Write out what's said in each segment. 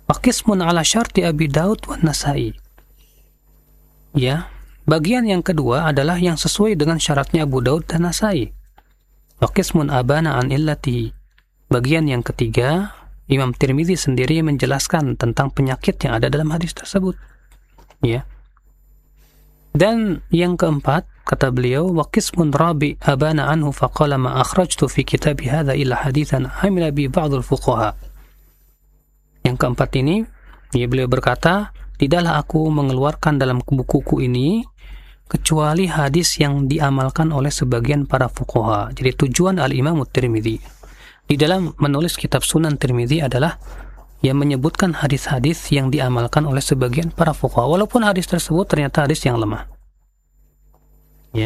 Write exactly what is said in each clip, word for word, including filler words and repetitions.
wa qismun ala syarti Abi Daud wa Nasa'i. Ya, bagian yang kedua adalah yang sesuai dengan syaratnya Abu Daud dan Nasa'i. Wa qismun abana an illati. Bagian yang ketiga, Imam Tirmidzi sendiri menjelaskan tentang penyakit yang ada dalam hadis tersebut. Ya. Dan yang keempat, kata beliau, wa qismun rabi abana anhu faqala ma akhrajtu fi kitabi hadha illa hadithan amila bi ba'd al-fuqaha. Yang keempat ini, ya, beliau berkata, tidaklah aku mengeluarkan dalam bukuku ini kecuali hadis yang diamalkan oleh sebagian para fuqaha. Jadi tujuan al-Imam Tirmidzi di dalam menulis kitab Sunan Tirmidzi adalah yang menyebutkan hadis-hadis yang diamalkan oleh sebagian para fuqaha, walaupun hadis tersebut ternyata hadis yang lemah. Ya.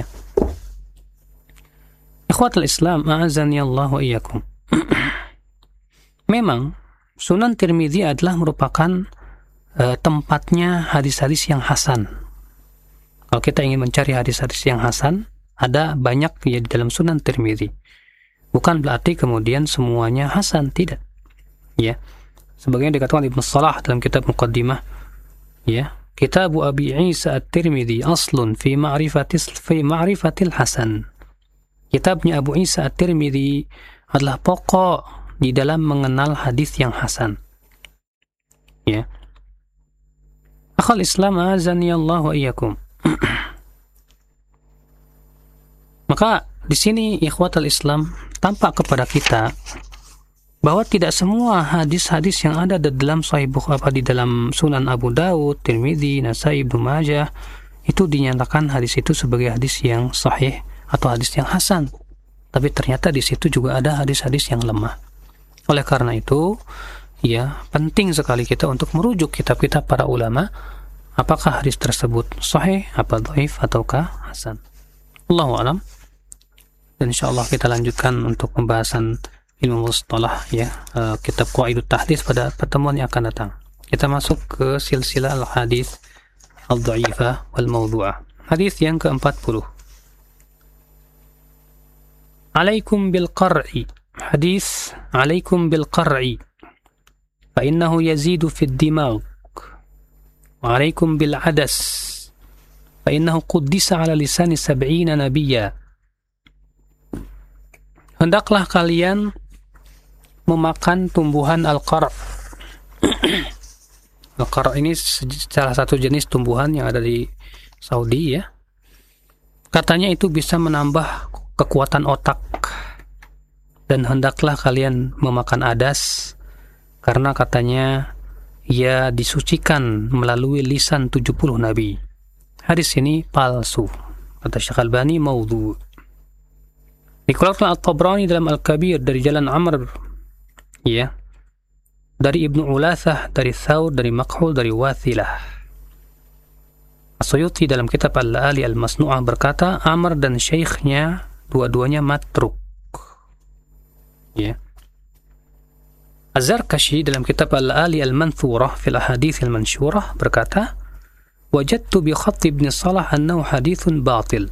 Ikhwatul Islam, a'azani Allah wa iyyakum. Memang Sunan Tirmidzi adalah merupakan uh, tempatnya hadis-hadis yang hasan. Kalau kita ingin mencari hadis-hadis yang hasan, ada banyak ya di dalam Sunan Tirmidzi. Bukan berarti kemudian semuanya hasan, tidak. Ya. Sebagaimana dikatakan Ibnu Salah dalam kitab Muqaddimah, ya, Kitab Abi Isa At-Tirmidzi aslun fi ma'rifatis fi ma'rifatil hasan. Kitabnya Abu Isa At-Tirmidzi adalah pokok di dalam mengenal hadis yang hasan. Ya. Akhal Islam azani Allah wa iyyakum. Maka di sini ikhwatul Islam tampak kepada kita bahwa tidak semua hadis-hadis yang ada di dalam Sahih Bukhari, apa di dalam Sunan Abu Daud, Tirmidzi, Nasa'i, Ibnu Majah itu dinyatakan hadis itu sebagai hadis yang sahih atau hadis yang hasan. Tapi ternyata di situ juga ada hadis-hadis yang lemah. Oleh karena itu, ya, penting sekali kita untuk merujuk kitab-kitab para ulama, apakah hadis tersebut sahih, apa dhaif ataukah hasan. Allahu a'lam. Dan insyaallah kita lanjutkan untuk pembahasan ilmu mustalah, ya, uh, kitab Qawaidut Tahdits pada pertemuan yang akan datang. Kita masuk ke silsilah al-hadits al-dha'ifah wal mawdu'ah. Hadis yang keempat puluh. Alaikum bil qar'i. Hadis alaikum bil qar'i. Fa innahu yazidu fi ad-dimagh. Wa alaikum bil adas. Fa innahu quddisa ala lisani sab'ina nabiyya. Hendaklah kalian memakan tumbuhan al-qar'. Al-qar' ini salah satu jenis tumbuhan yang ada di Saudi, ya. Katanya itu bisa menambah kekuatan otak. Dan hendaklah kalian memakan adas karena katanya ia disucikan melalui lisan tujuh puluh nabi. Hadis ini palsu. Kata Syekh Albani, maudhu'. Dikeluarkan At-Tabrani dalam Al-Kabir dari jalan Amr, ya, dari Ibnu Ulathah, dari Thawr, dari Makhul, dari Wathilah. As-Suyuti dalam kitab Al-La'ali Al-Masnu'ah berkata, Amr dan syekhnya dua-duanya matruk. Ya. Az-Zarkashi dalam kitab Al-La'ali Al-Manthurah fil Ahadits Al-Mansyurah berkata, wajadtu bi khatt Ibn Salah annahu hadithun batil.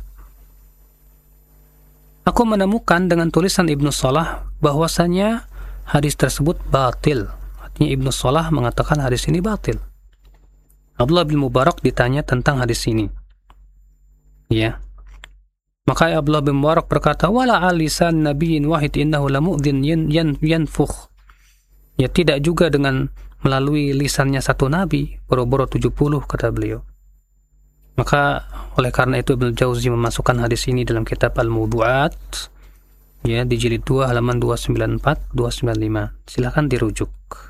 Aku menemukan dengan tulisan Ibnu Salah bahwasanya hadis tersebut batil. Artinya Ibnu Salah mengatakan hadis ini batil. Abdullah bin Mubarak ditanya tentang hadis ini. Ya. Maka Abdullah bin Mubarak berkata, wala alisan nabiyyin wahid innahu lamu'dhin yan, yan, yanfukh. Ya, tidak juga dengan melalui lisannya satu nabi, boro-boro tujuh puluh, kata beliau. Maka oleh karena itu Ibnu Jauzi memasukkan hadis ini dalam kitab Al-Mawdu'at, ya, di jilid dua halaman dua sembilan empat dua sembilan lima. Silakan dirujuk.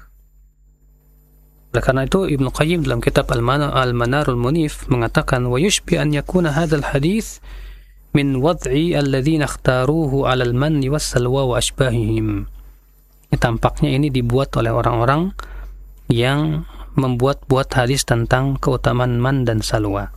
Oleh karena itu Ibnu Qayyim dalam kitab Al-Manarul Munif mengatakan, wa yushbi an yakuna hadzal hadits min wad'i alladhina ikhtaruhu 'ala al-manni was-salwa wa ashbahihim. Ya, tampaknya ini dibuat oleh orang-orang yang membuat-buat hadis tentang keutamaan man dan salwa.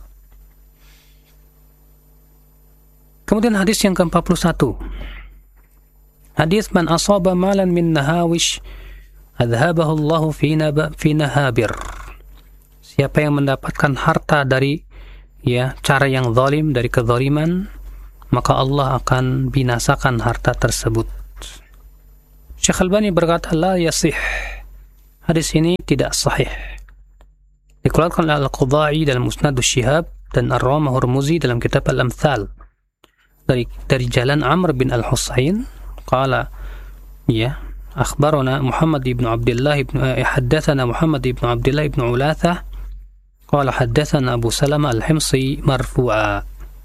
Kemudian hadis yang ke empat puluh satu. Hadis man asaba malan min nahawish adhabahu Allah fi naba fi nahabir. Siapa yang mendapatkan harta dari, ya, cara yang zalim, dari kezaliman, maka Allah akan binasakan harta tersebut. Syekh Albani berkata, la yasih. hadis ini tidak sahih. Dikeluarkan oleh Al-Qudai dalam Musnad Syihab dan Ar-Ramah Hurmuzi dalam kitab Al-Amthal dari dari jalan Amr bin Al-Husain qala ya akhbarana Muhammad ibn Abdullah ibn eh, haddatsana Muhammad ibn Abdullah ibn Ulathah qala haddatsana Abu Salamah Al-Himsi marfu'a.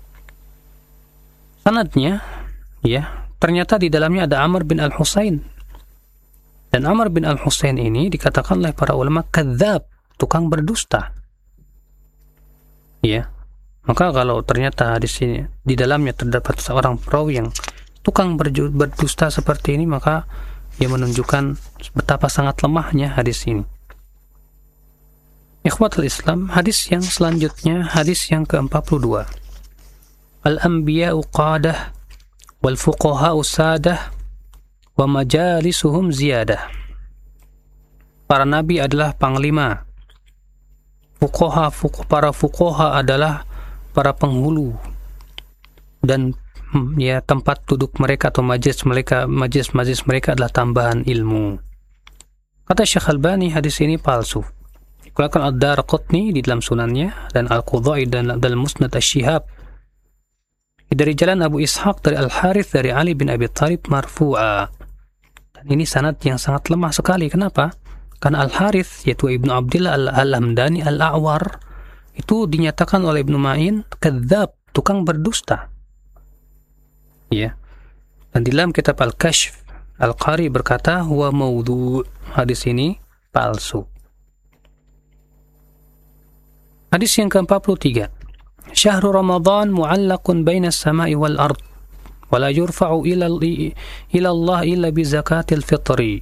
Sanadnya ya ternyata di dalamnya ada Amr bin Al-Husain, dan Amr bin Al-Husain ini dikatakan oleh para ulama kadzab, tukang berdusta. Ya, maka kalau ternyata hadis ini di dalamnya terdapat seorang perawi yang tukang berju- berdusta seperti ini, maka ia menunjukkan betapa sangat lemahnya hadis ini. Ikhwatul Islam, hadis yang selanjutnya, hadis yang ke empat puluh dua. Al-anbiya'u qadah wal fuqaha'u sadah wa majalisuhum ziyadah. Para nabi adalah panglima. Fuqaha, fuq, para fuqaha adalah para penghulu, dan hmm, ya tempat duduk mereka atau majlis mereka, majlis-majlis mereka adalah tambahan ilmu. Kata Syekh Albani, hadis ini palsu. Dikeluarkan Ad-Darqutni di dalam sunannya dan Al-Qudai dan dalam Musnad Asy-Syihab dari jalan Abu Ishaq dari Al-Harith dari Ali bin Abi Thalib marfu'a. Dan ini sanad yang sangat lemah sekali. Kenapa? Karena Al-Harith yaitu Ibnu Abdillah Al-Hamdani Al-A'war itu dinyatakan oleh Ibnu Ma'in kadzab, tukang berdusta. Ya. Dan di dalam kitab Al-Kashf Al-Qari berkata huwa maudhu', hadis ini palsu. Hadis yang ke empat puluh tiga. Syahrul Ramadan mu'allaqun baina as-sama'i wal ard wa la yurfa'u ila ila Allah illa bi zakatil fitri.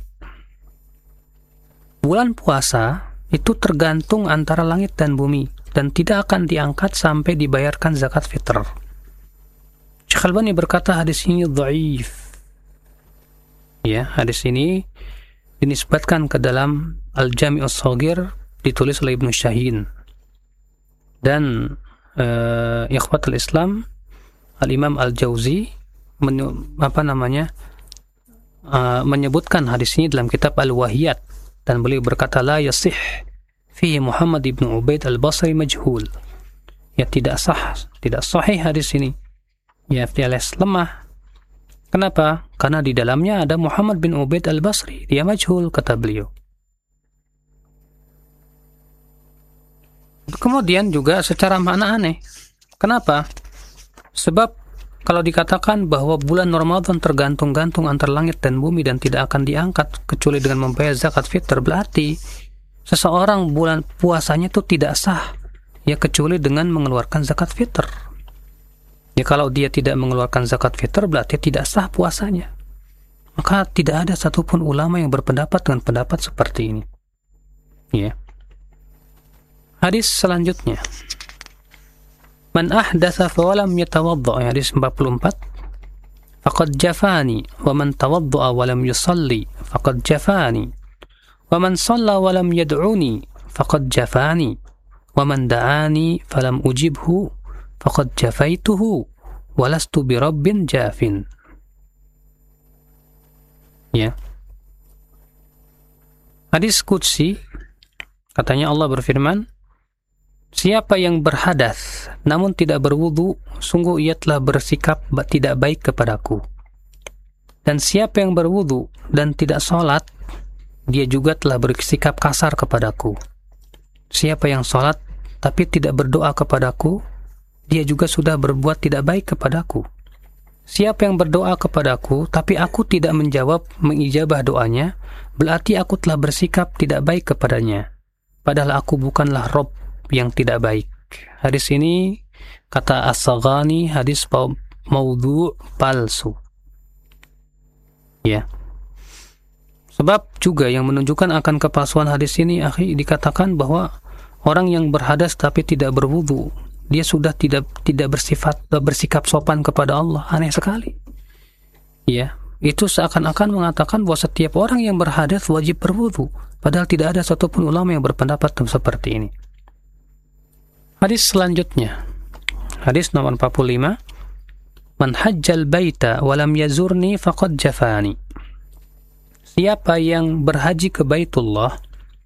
Bulan puasa itu tergantung antara langit dan bumi dan tidak akan diangkat sampai dibayarkan zakat fitr. Syekh Albani berkata hadis ini dhaif. Ya, hadis ini dinisbatkan ke dalam Al-Jami'us Shaghir ditulis oleh Ibnu Syahin. Dan uh, ikhwatul Islam Al-Imam Al-Jauzi men- apa namanya uh, menyebutkan hadis ini dalam kitab Al-Wahiyat, dan beliau berkata la yasih fi Muhammad ibn Ubaid Al-Basri majhul. Ya, tidak sah, tidak sahih hadis ini. Ya, alias lemah. Kenapa? Karena di dalamnya ada Muhammad bin Ubaid Al-Basri, dia majhul kata beliau. Kemudian juga secara makna aneh. Kenapa? Sebab kalau dikatakan bahwa bulan Ramadan tergantung-gantung antara langit dan bumi dan tidak akan diangkat kecuali dengan membayar zakat fitr, berarti seseorang bulan puasanya itu tidak sah ya kecuali dengan mengeluarkan zakat fitr. Ya, kalau dia tidak mengeluarkan zakat fitr berarti tidak sah puasanya. Maka tidak ada satupun ulama yang berpendapat dengan pendapat seperti ini. Ya. Hadis selanjutnya. Man ahdatsa fa lam yatawadda, hadis empat puluh empat. Faqad jafani wa man tawadda wa lam yusalli faqad jafani wa man shalla wa lam yad'uni faqad jafani wa man da'ani falam ujibhu faqad jafaituhu wa lastu bi rabbin jafin. Ya. Hadis qudsi, katanya Allah berfirman, siapa yang berhadas namun tidak berwudu, sungguh ia telah bersikap tidak baik kepadaku. Dan siapa yang berwudu dan tidak sholat, dia juga telah bersikap kasar kepadaku. Siapa yang sholat tapi tidak berdoa kepadaku, dia juga sudah berbuat tidak baik kepadaku. Siapa yang berdoa kepadaku tapi aku tidak menjawab mengijabah doanya, berarti aku telah bersikap tidak baik kepadanya, padahal aku bukanlah Rabb yang tidak baik. Hadis ini kata As-Saghani hadis maudhu' palsu. Ya. Sebab juga yang menunjukkan akan kepalsuan hadis ini, akhi, dikatakan bahwa orang yang berhadas tapi tidak berwudu, dia sudah tidak tidak bersifat bersikap sopan kepada Allah. Aneh sekali. Ya, itu seakan-akan mengatakan bahwa setiap orang yang berhadas wajib berwudu, padahal tidak ada satupun ulama yang berpendapat seperti ini. Hadis selanjutnya, hadis nomor empat puluh lima. Man hajjal baita wa lam yazurni faqad jafani. Siapa yang berhaji ke Baitullah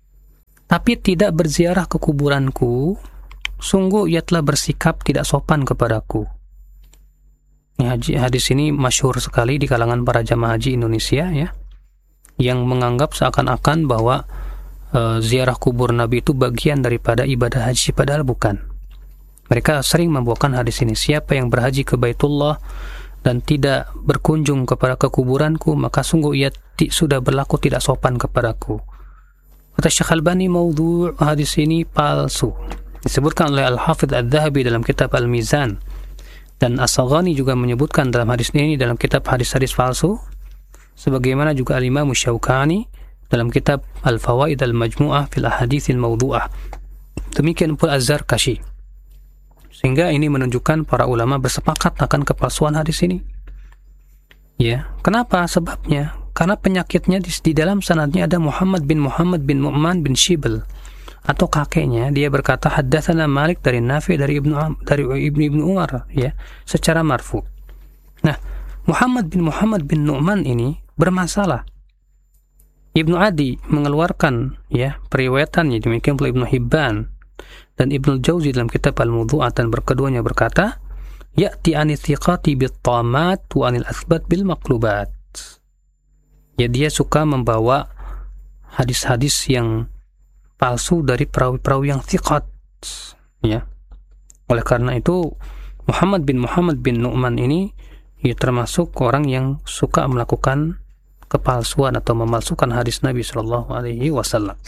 tapi tidak berziarah ke kuburanku, sungguh ia telah bersikap tidak sopan kepadaku. Ini hadis ini masyhur sekali di kalangan para jamaah haji Indonesia, ya, yang menganggap seakan-akan bahwa e, ziarah kubur Nabi itu bagian daripada ibadah haji, padahal bukan. Mereka sering membawakan hadis ini, siapa yang berhaji ke Baitullah dan tidak berkunjung kepada kekuburanku, maka sungguh ia t- sudah berlaku tidak sopan kepadaku. Kata Syekh Albani, maudhu' hadis ini palsu. Disebutkan oleh Al-Hafidh Al-Dhahabi dalam kitab Al-Mizan, dan As-Saghani juga menyebutkan dalam hadis ini dalam kitab hadis-hadis palsu, sebagaimana juga Al-Imam Syaukani dalam kitab Al-Fawaid Al-Majmu'ah fil Ahaditsil Mawdu'ah. Demikian pula Az-Zarkashi. Sehingga ini menunjukkan para ulama bersepakat akan kepalsuan hadis ini. Ya, kenapa? Sebabnya karena penyakitnya di, di dalam sanadnya ada Muhammad bin Muhammad bin Nu'man bin Shibl, atau kakeknya. Dia berkata haddatsana Malik dari Nafi dari Ibnu dari Ibnu Ibnu Umar, ya, secara marfu. Nah, Muhammad bin Muhammad bin Nu'man ini bermasalah. Ibnu Adi mengeluarkan, ya, periwayatannya, demikian pula Ibnu Hibban dan Ibnu Jauzi dalam kitab Al-Mawdu'at, dan berkeduanya berkata ya'ti anil thiqati bit tamat wa anil athbat bil maqlubat. Ya, dia suka membawa hadis-hadis yang palsu dari perawi-perawi yang thiqat, ya. Oleh karena itu Muhammad bin Muhammad bin Nu'man ini, ya, termasuk orang yang suka melakukan kepalsuan atau memalsukan hadis Nabi Shallallahu Alaihi Wasallam.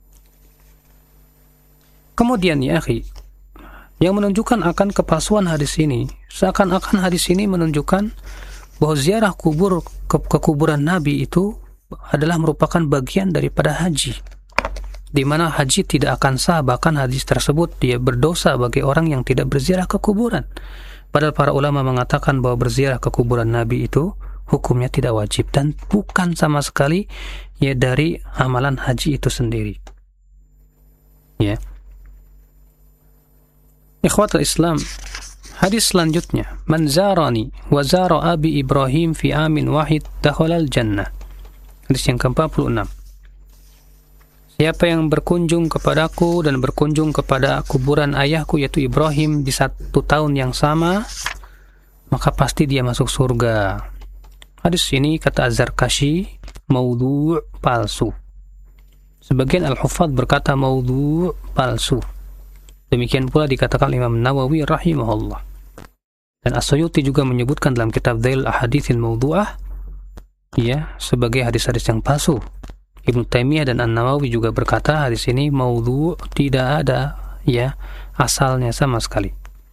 Kemudian, ya akhi, yang menunjukkan akan kepalsuan hadis ini, seakan-akan hadis ini menunjukkan bahwa ziarah kubur ke, ke kuburan Nabi itu adalah merupakan bagian daripada haji, di mana haji tidak akan sah, bahkan hadis tersebut dia berdosa bagi orang yang tidak berziarah ke kuburan. Padahal para ulama mengatakan bahwa berziarah ke kuburan Nabi itu hukumnya tidak wajib dan bukan sama sekali, ya, dari amalan haji itu sendiri. Ya. Ikhwatul Islam, hadis selanjutnya, man zarani wa zara abi Ibrahim fi amin wahid dakhalal jannah. Hadis yang ke empat puluh enam. Siapa yang berkunjung kepadaku dan berkunjung kepada kuburan ayahku yaitu Ibrahim di satu tahun yang sama, maka pasti dia masuk surga. Hadis ini kata Az-Zarkashi maudhu' palsu. Sebagian al-Huffaz berkata maudhu' palsu. Demikian pula dikatakan Imam Nawawi rahimahullah. Dan As-Suyuti juga menyebutkan dalam kitab Dhail Ahaditsil Mawdu'ah, ya, sebagai hadis-hadis yang palsu. Ibnu Taimiyah dan An-Nawawi juga berkata hadis ini maudhu', tidak ada, ya, asalnya sama sekali.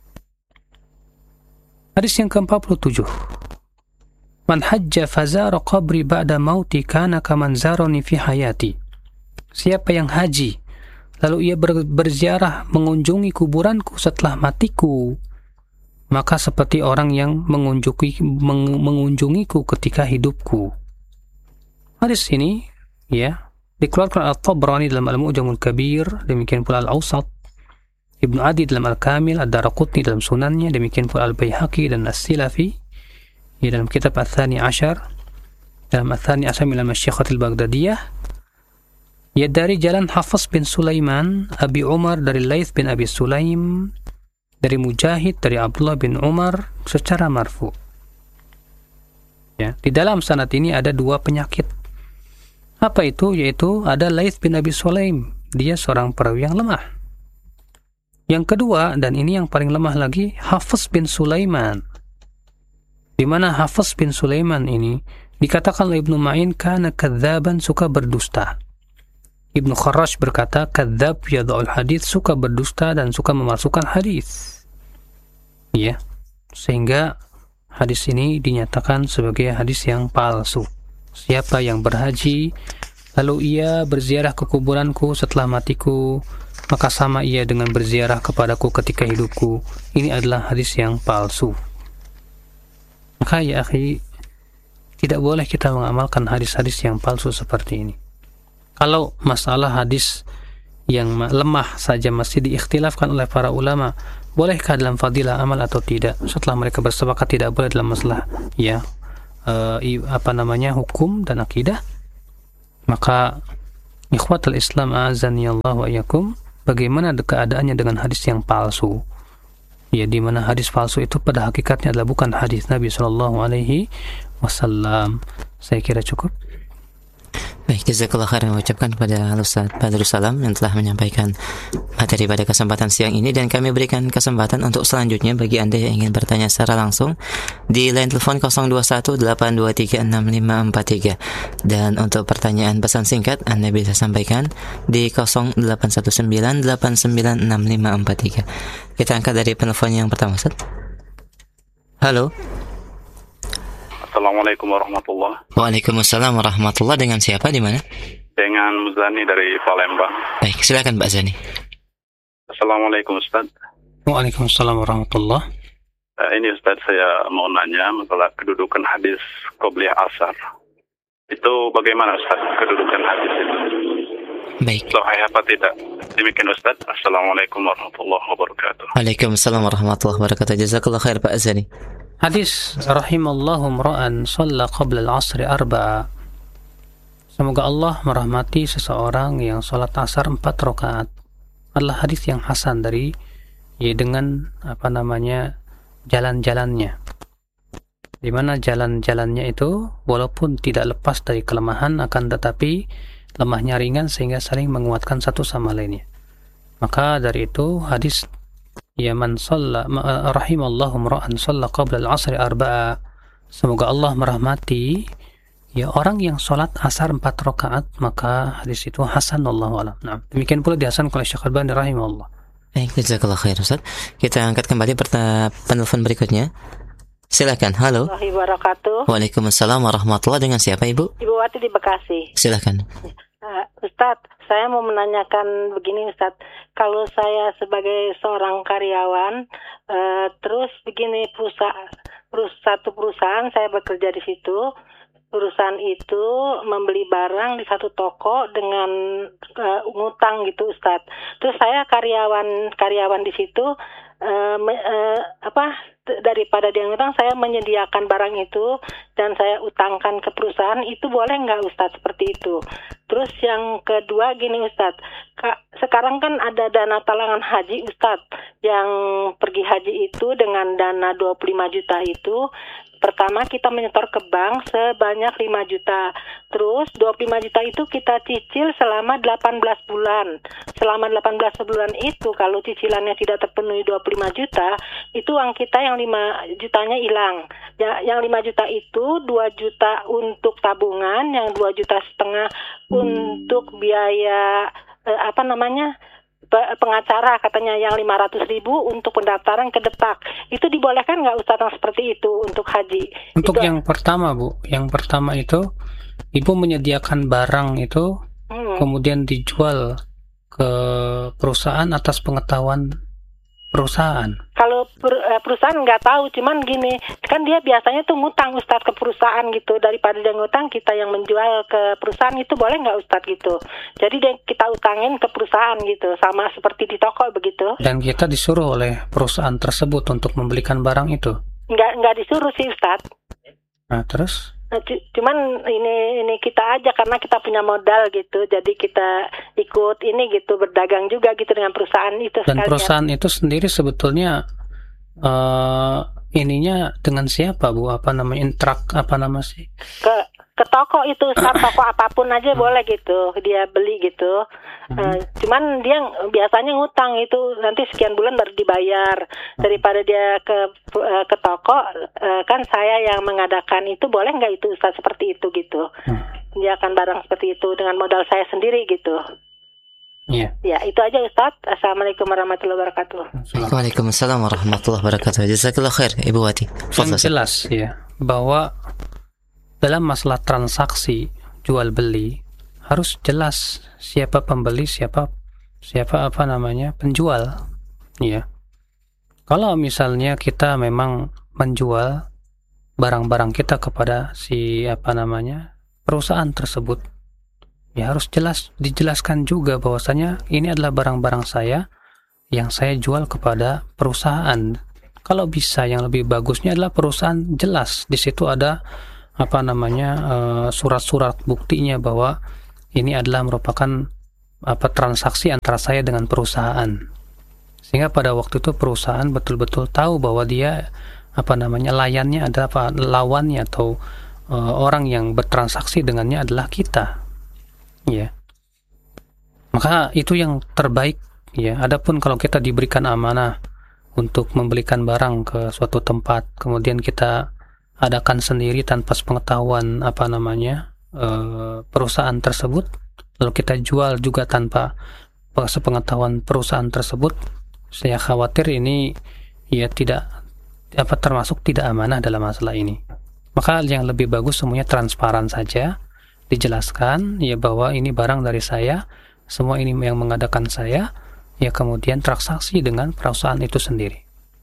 Hadis yang ke empat puluh tujuh. Man hajja fazara qabri ba'da mauti kana kaman zarani fi hayati. Siapa yang haji lalu ia ber, berziarah mengunjungi kuburanku setelah matiku, maka seperti orang yang mengunjungi meng, mengunjungiku ketika hidupku. Hadis ini, ya, dikeluarkan At-Tabrani dalam Al-Mu'jamul Kabir, demikian pula Al-Awsat, Ibnu Adi dalam Al-Kamil, Ad-Daraqutni dalam Sunannya, demikian pula Al-Baihaqi dan As-Silafi, ya, dalam kitab Ats-Tsani Asyar, dalam Ats-Tsani Asyar min al-Masyikhatil Baghdadiyah, ya, dari jalan Hafiz bin Sulaiman, Abi Umar dari Laits bin Abi Sulaim, dari Mujahid dari Abdullah bin Umar secara marfu. Ya, di dalam sanad ini ada dua penyakit. Apa itu? Yaitu ada Laits bin Abi Sulaim, dia seorang perawi yang lemah. Yang kedua, dan ini yang paling lemah lagi, Hafiz bin Sulaiman, di mana Hafiz bin Sulaiman ini dikatakan oleh Ibnu Ma'in kana kadzaban, suka berdusta. Ibnu Kharrash berkata kadzab yadha'ul hadits, suka berdusta dan suka memalsukan hadis. Ya, sehingga hadis ini dinyatakan sebagai hadis yang palsu. Siapa yang berhaji lalu ia berziarah ke kuburanku setelah matiku, maka sama ia dengan berziarah kepadaku ketika hidupku. Ini adalah hadis yang palsu. Maka, ya akhi, tidak boleh kita mengamalkan hadis-hadis yang palsu seperti ini. Kalau masalah hadis yang lemah saja masih diikhtilafkan oleh para ulama, bolehkah dalam fadilah amal atau tidak? Setelah mereka bersepakat tidak boleh dalam masalah, ya, uh, apa namanya, hukum dan akidah, maka Ikhwatul Islam a'azani Allah wa iyyakum, bagaimana keadaannya dengan hadis yang palsu? Ya, di mana hadis palsu itu pada hakikatnya adalah bukan hadis Nabi Shallallahu Alaihi Wasallam. Saya kira cukup. Baik, jazakallah khairan mengucapkan kepada Ustaz Badrus Salam yang telah menyampaikan materi pada kesempatan siang ini, dan kami berikan kesempatan untuk selanjutnya bagi Anda yang ingin bertanya secara langsung di line telepon nol dua satu delapan dua tiga enam lima empat tiga, dan untuk pertanyaan pesan singkat Anda bisa sampaikan di nol delapan satu sembilan delapan sembilan enam lima empat tiga. Kita angkat dari penelpon yang pertama, Ustaz. Halo. Assalamualaikum warahmatullahi wabarakatuh. Waalaikumsalam warahmatullahi. Dengan siapa, di mana? Dengan Muzani dari Palembang. Baik, silakan Mbak Zani. Assalamualaikum Ustaz. Waalaikumsalam warahmatullahi. Uh, ini Ustaz, saya mau nanya masalah kedudukan hadis qobliyah asar. Itu bagaimana Ustaz kedudukan hadis itu? Baik. Sahih apa tidak? Demikian Ustaz. Assalamualaikum warahmatullahi wabarakatuh. Waalaikumsalam warahmatullahi wabarakatuh. Jazakallah khair Pak Azani. Hadis rahimallahu mra'an shalla qabla al-'asri arba'a. Semoga Allah merahmati seseorang yang sholat asar empat rakaat, adalah hadis yang hasan dari ya dengan apa namanya jalan-jalannya, di mana jalan-jalannya itu walaupun tidak lepas dari kelemahan, akan tetapi lemahnya ringan sehingga saling menguatkan satu sama lainnya. Maka dari itu hadis ya man shalla rahimallahu mra'an shalla qabla al-'asri arba'a, semoga Allah merahmati ya orang yang sholat asar empat rakaat, maka hadis itu hasan, wallahu a'lam. Nah, demikian pula dihasan oleh Syekh Albani rahimahullah. Baik, jazakallah khair Ustaz. Kita angkat kembali penelpon berikutnya. Silakan. Halo. Wabarakatuh. Waalaikumsalam warahmatullahi. Dengan siapa Ibu? Ibu Wati di Bekasi. Silakan. Uh, Ustadz, saya mau menanyakan begini Ustadz. Kalau saya sebagai seorang karyawan, uh, terus begini perusahaan, perus- satu perusahaan saya bekerja di situ. Perusahaan itu membeli barang di satu toko dengan uh, ngutang gitu Ustadz. Terus saya karyawan karyawan di situ uh, me, uh, apa t- daripada dia ngutang, saya menyediakan barang itu dan saya utangkan ke perusahaan, itu boleh nggak Ustadz seperti itu? Terus yang kedua gini Ustadz, Kak, sekarang kan ada dana talangan haji Ustadz, yang pergi haji itu dengan dana dua puluh lima juta itu. Pertama kita menyetor ke bank sebanyak lima juta. Terus dua puluh lima juta itu kita cicil selama delapan belas bulan. Selama delapan belas bulan itu kalau cicilannya tidak terpenuhi dua puluh lima juta, itu uang kita yang lima jutanya hilang. Ya, yang lima juta itu dua juta untuk tabungan, yang dua juta setengah untuk biaya eh, apa namanya? pengacara, katanya yang lima ratus ribu untuk pendaftaran ke Depak. Itu dibolehkan nggak Ustaz yang seperti itu untuk haji? Untuk itu, yang pertama Bu, yang pertama itu Ibu menyediakan barang itu hmm. kemudian dijual ke perusahaan atas pengetahuan perusahaan. Kalau per, perusahaan nggak tahu, cuman gini, kan dia biasanya tuh ngutang Ustadz ke perusahaan gitu, daripada dia ngutang kita yang menjual ke perusahaan, itu boleh nggak Ustadz gitu? Jadi dia, kita utangin ke perusahaan gitu, sama seperti di toko begitu. Dan kita disuruh oleh perusahaan tersebut untuk membelikan barang itu? Nggak nggak disuruh sih Ustadz. Nah terus? Nah, c- cuman ini ini kita aja karena kita punya modal gitu, jadi kita ikut ini gitu, berdagang juga gitu dengan perusahaan itu. Dan sekalian. Perusahaan itu sendiri sebetulnya uh, ininya dengan siapa Bu? Apa namanya, intrak apa nama sih? Ke ke toko itu, saat toko apapun aja boleh gitu, dia beli gitu. Hmm. Uh, cuman dia biasanya ngutang itu nanti sekian bulan baru dibayar. Daripada dia ke uh, ke toko, uh, kan saya yang mengadakan itu, boleh nggak itu Ustaz seperti itu gitu? Hmm. Dia akan barang seperti itu dengan modal saya sendiri gitu. Iya. Ya, itu aja Ustaz. Assalamualaikum warahmatullahi wabarakatuh. Waalaikumsalam warahmatullahi wabarakatuh. Jazakallah khair Ibu Wati. Yang jelas ya, bahwa dalam masalah transaksi jual beli harus jelas siapa pembeli, siapa siapa apa namanya penjual. Ya. Kalau misalnya kita memang menjual barang-barang kita kepada si apa namanya perusahaan tersebut, ya harus jelas dijelaskan juga bahwasanya ini adalah barang-barang saya yang saya jual kepada perusahaan. Kalau bisa yang lebih bagusnya adalah perusahaan jelas di situ ada apa namanya uh, surat-surat buktinya bahwa ini adalah merupakan apa transaksi antara saya dengan perusahaan. Sehingga pada waktu itu perusahaan betul-betul tahu bahwa dia apa namanya layannya adalah apa lawannya atau uh, orang yang bertransaksi dengannya adalah kita. Ya. Maka itu yang terbaik, ya. Adapun kalau kita diberikan amanah untuk membelikan barang ke suatu tempat, kemudian kita adakan sendiri tanpa sepengetahuan apa namanya uh, perusahaan tersebut, lalu kita jual juga tanpa sepengetahuan perusahaan tersebut, saya khawatir ini ya tidak apa termasuk tidak amanah dalam masalah ini. Maka yang lebih bagus semuanya transparan saja, dijelaskan ya bahwa ini barang dari saya, semua ini yang mengadakan saya, ya kemudian transaksi dengan perusahaan itu sendiri.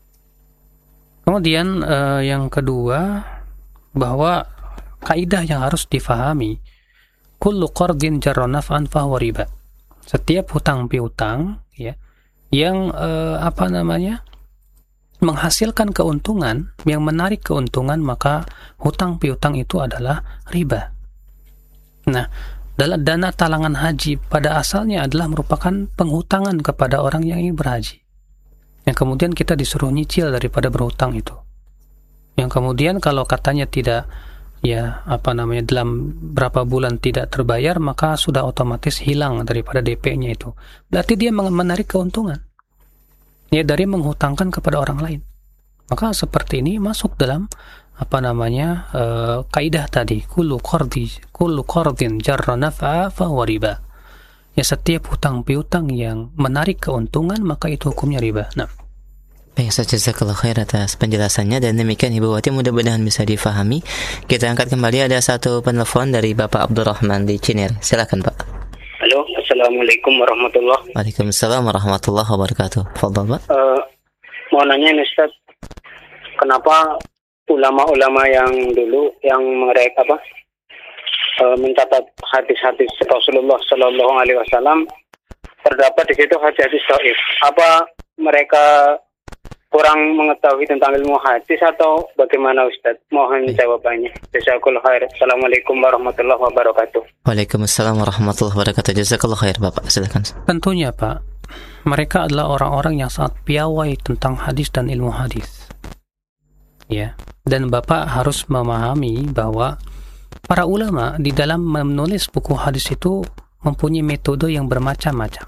Kemudian eh, yang kedua, bahwa kaidah yang harus difahami, kullu qardin jarra naf'an fahuwa riba. Setiap hutang piutang ya yang eh, apa namanya menghasilkan keuntungan, yang menarik keuntungan, maka hutang piutang itu adalah riba. Nah, dalam dana talangan haji pada asalnya adalah merupakan penghutangan kepada orang yang ingin berhaji, yang kemudian kita disuruh nyicil daripada berhutang itu, yang kemudian kalau katanya tidak ya apa namanya dalam berapa bulan tidak terbayar, maka sudah otomatis hilang daripada D P-nya itu. Berarti dia menarik keuntungan ya dari menghutangkan kepada orang lain. Maka seperti ini masuk dalam apa namanya uh, kaidah tadi, kullu qardi kullu qardin jarra naf'a fa huwa riba. Ya setiap hutang piutang yang menarik keuntungan maka itu hukumnya riba. Nah, baik, jazakallahu khair atas penjelasannya, dan demikian Ibu Wati, mudah-mudahan bisa difahami. Kita angkat kembali, ada satu penelpon dari Bapak Abdurrahman di Cinere. Silakan Pak. Halo, assalamualaikum warahmatullahi wabarakatuh. Waalaikumsalam warahmatullahi wabarakatuh. Fadhal Pak. Uh, mau nanya ini Ustaz, kenapa ulama-ulama yang dulu yang mereka apa uh, mencatat hadis-hadis Rasulullah Shallallahu Alaihi Wasallam terdapat di situ hadis-hadis dhaif? Apa mereka kurang mengetahui tentang ilmu hadis atau bagaimana Ustaz? Mohon jawabannya. Jazakallahu khair. Assalamualaikum warahmatullahi wabarakatuh. Waalaikumsalam warahmatullahi wabarakatuh. Jazakallahu khair Bapak. Silakan. Tentunya Pak, mereka adalah orang-orang yang sangat piawai tentang hadis dan ilmu hadis. Ya, dan Bapak harus memahami bahwa para ulama di dalam menulis buku hadis itu mempunyai metode yang bermacam-macam.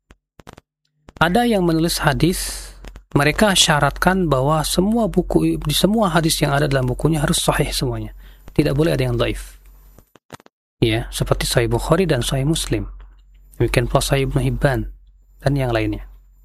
Ada yang menulis hadis, mereka syaratkan bahwa semua buku, di semua hadis yang ada dalam bukunya harus sahih semuanya. Tidak boleh ada yang dhaif. Ya, seperti Sahih Bukhari dan Sahih Muslim. Demikian pula Sahih Ibnu Hibban dan yang lainnya.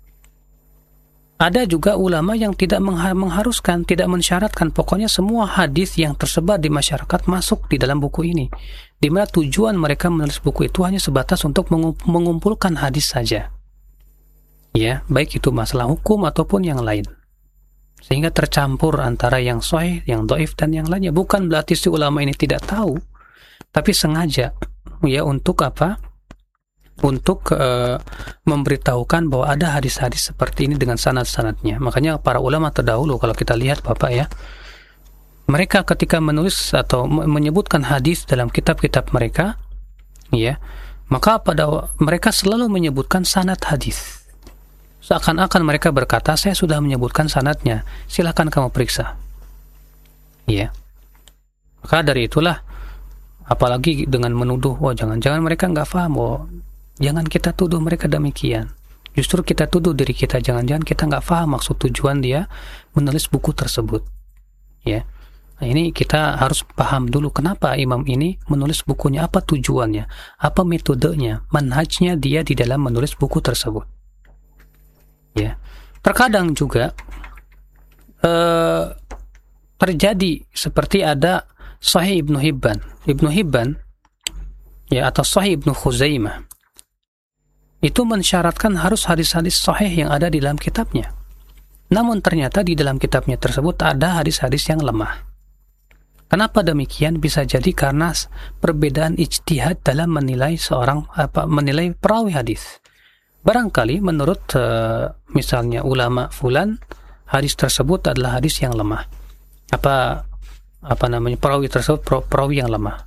Ada juga ulama yang tidak mengharuskan, tidak mensyaratkan, pokoknya semua hadis yang tersebar di masyarakat masuk di dalam buku ini. Di mana tujuan mereka menulis buku itu hanya sebatas untuk mengumpulkan hadis saja. Ya, baik itu masalah hukum ataupun yang lain. Sehingga tercampur antara yang sahih, yang dhaif dan yang lainnya. Bukan berarti si ulama ini tidak tahu, tapi sengaja ya untuk apa? Untuk uh, memberitahukan bahwa ada hadis-hadis seperti ini dengan sanad-sanadnya. Makanya para ulama terdahulu, kalau kita lihat Bapak ya, mereka ketika menulis atau menyebutkan hadis dalam kitab-kitab mereka, ya, maka pada mereka selalu menyebutkan sanad hadis. Seakan-akan mereka berkata, saya sudah menyebutkan sanadnya, silakan kamu periksa. Ya. Maka dari itulah, apalagi dengan menuduh, oh jangan-jangan mereka nggak paham, oh jangan kita tuduh mereka demikian. Justru kita tuduh diri kita, jangan-jangan kita nggak paham maksud tujuan dia menulis buku tersebut. Ya. Nah, ini kita harus paham dulu kenapa imam ini menulis bukunya, apa tujuannya, apa metodenya, manhajnya dia di dalam menulis buku tersebut. Ya, terkadang juga eh, terjadi seperti ada Sahih Ibnu Hibban, Ibnu Hibban, ya, atau Sahih Ibnu Khuzaimah, itu mensyaratkan harus hadis-hadis sahih yang ada di dalam kitabnya. Namun ternyata di dalam kitabnya tersebut ada hadis-hadis yang lemah. Kenapa demikian? Bisa jadi karena perbedaan ijtihad dalam menilai seorang apa menilai perawi hadis. Barangkali menurut uh, misalnya ulama fulan, hadis tersebut adalah hadis yang lemah. Apa apa namanya perawi tersebut perawi yang lemah.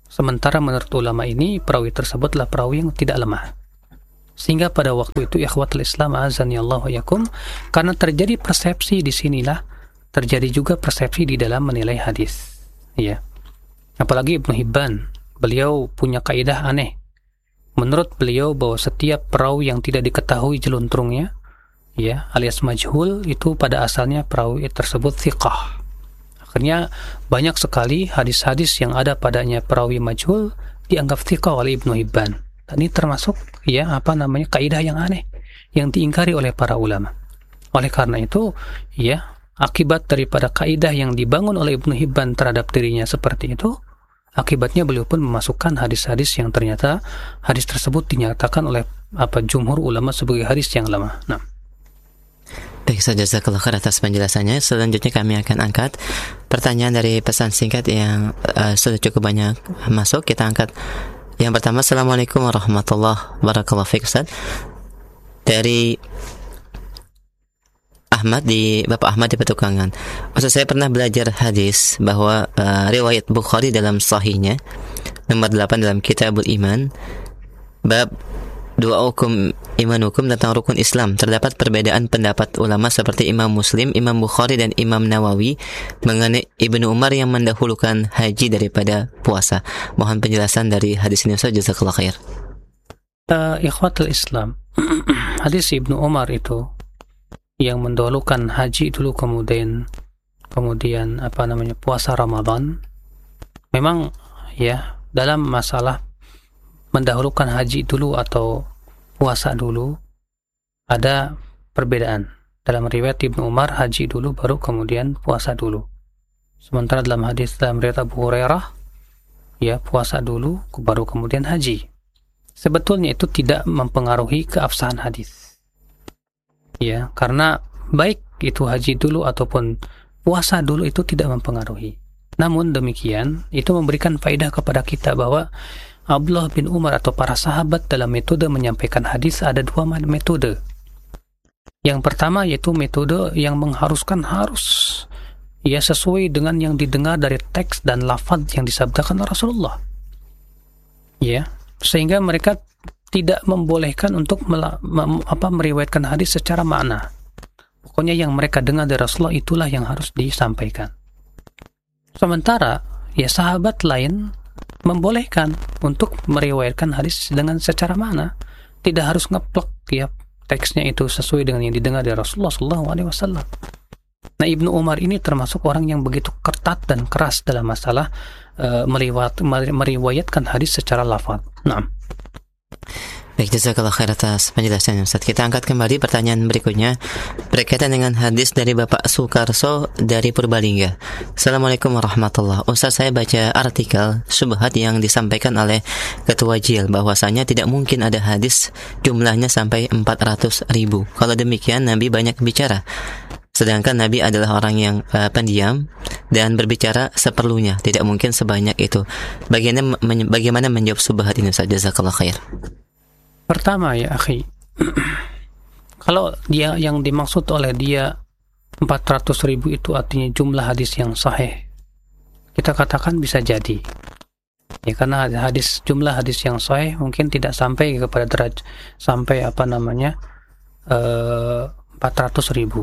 Sementara menurut ulama ini, perawi tersebutlah perawi yang tidak lemah. Sehingga pada waktu itu, ikhwatul Islam azani Allah wa yakum, karena terjadi persepsi di sinilah terjadi juga persepsi di dalam menilai hadis. Ya. Apalagi Ibnu Hibban, beliau punya kaidah aneh. Menurut beliau bahwa setiap perawi yang tidak diketahui jeluntrungnya, ya, alias majhul, itu pada asalnya perawi tersebut thiqah. Akhirnya banyak sekali hadis-hadis yang ada padanya perawi majhul dianggap thiqah oleh Ibnu Hibban. Dan ini termasuk ya apa namanya kaidah yang aneh yang diingkari oleh para ulama. Oleh karena itu, ya, akibat daripada kaidah yang dibangun oleh Ibnu Hibban terhadap dirinya seperti itu, akibatnya beliau pun memasukkan hadis-hadis yang ternyata hadis tersebut dinyatakan oleh apa jumhur ulama sebagai hadis yang lemah. Nah, baik, saja jazakallah khair atas penjelasannya. Selanjutnya kami akan angkat pertanyaan dari pesan singkat yang uh, sudah cukup banyak masuk. Kita angkat yang pertama. Assalamualaikum warahmatullahi wabarakatuh. Ustaz, dari Ahmad di Bapak Ahmad di Petukangan. Ustaz, saya pernah belajar hadis bahwa uh, riwayat Bukhari dalam sahihnya nomor delapan dalam Kitabul Iman bab dua hukum iman hukum tentang rukun Islam, terdapat perbedaan pendapat ulama seperti Imam Muslim, Imam Bukhari dan Imam Nawawi mengenai Ibnu Umar yang mendahulukan haji daripada puasa. Mohon penjelasan dari hadis ini, Ustaz. Jazakallah khair. Uh, ikhwatul Islam, hadis Ibnu Umar itu yang mendahulukan haji dulu kemudian kemudian apa namanya puasa Ramadan, memang ya dalam masalah mendahulukan haji dulu atau puasa dulu ada perbedaan. Dalam riwayat Ibnu Umar haji dulu baru kemudian puasa dulu. Sementara dalam hadis dalam riwayat Abu Hurairah ya puasa dulu baru kemudian haji. Sebetulnya itu tidak mempengaruhi keabsahan hadis. Ya, karena baik itu haji dulu ataupun puasa dulu itu tidak mempengaruhi. Namun demikian, itu memberikan faedah kepada kita bahwa Abdullah bin Umar atau para sahabat dalam metode menyampaikan hadis ada dua metode. Yang pertama yaitu metode yang mengharuskan harus ya sesuai dengan yang didengar dari teks dan lafaz yang disabdakan Rasulullah. Ya, sehingga mereka tidak membolehkan untuk mela, mem, apa, meriwayatkan hadis secara makna. Pokoknya yang mereka dengar dari Rasulullah itulah yang harus disampaikan. Sementara ya sahabat lain membolehkan untuk meriwayatkan hadis dengan secara makna, tidak harus ngeplek ya teksnya itu sesuai dengan yang didengar dari Rasulullah Shallallahu Alaihi Wasallam. Nah, Ibnu Umar ini termasuk orang yang begitu ketat dan keras dalam masalah uh, meriwayat, meriwayatkan hadis secara lafaz. Nah. Baik, jazakallah khair atas penjelasannya, Ustaz. Kita angkat kembali pertanyaan berikutnya berkaitan dengan hadis dari Bapak Sukarso dari Purbalingga. Assalamualaikum warahmatullahi wabarakatuh. Ustaz, saya baca artikel syubhat yang disampaikan oleh Ketua J I L bahwasanya tidak mungkin ada hadis jumlahnya sampai empat ratus ribu. Kalau demikian Nabi banyak bicara, sedangkan Nabi adalah orang yang uh, pendiam dan berbicara seperlunya. Tidak mungkin sebanyak itu. Bagaimana, men- bagaimana menjawab syubhat ini, Ustaz? Jazakallah khair. Pertama ya akhi, kalau dia yang dimaksud oleh dia empat ratus ribu itu artinya jumlah hadis yang sahih, kita katakan bisa jadi ya, karena hadis jumlah hadis yang sahih mungkin tidak sampai kepada derajat sampai apa namanya uh, empat ratus ribu.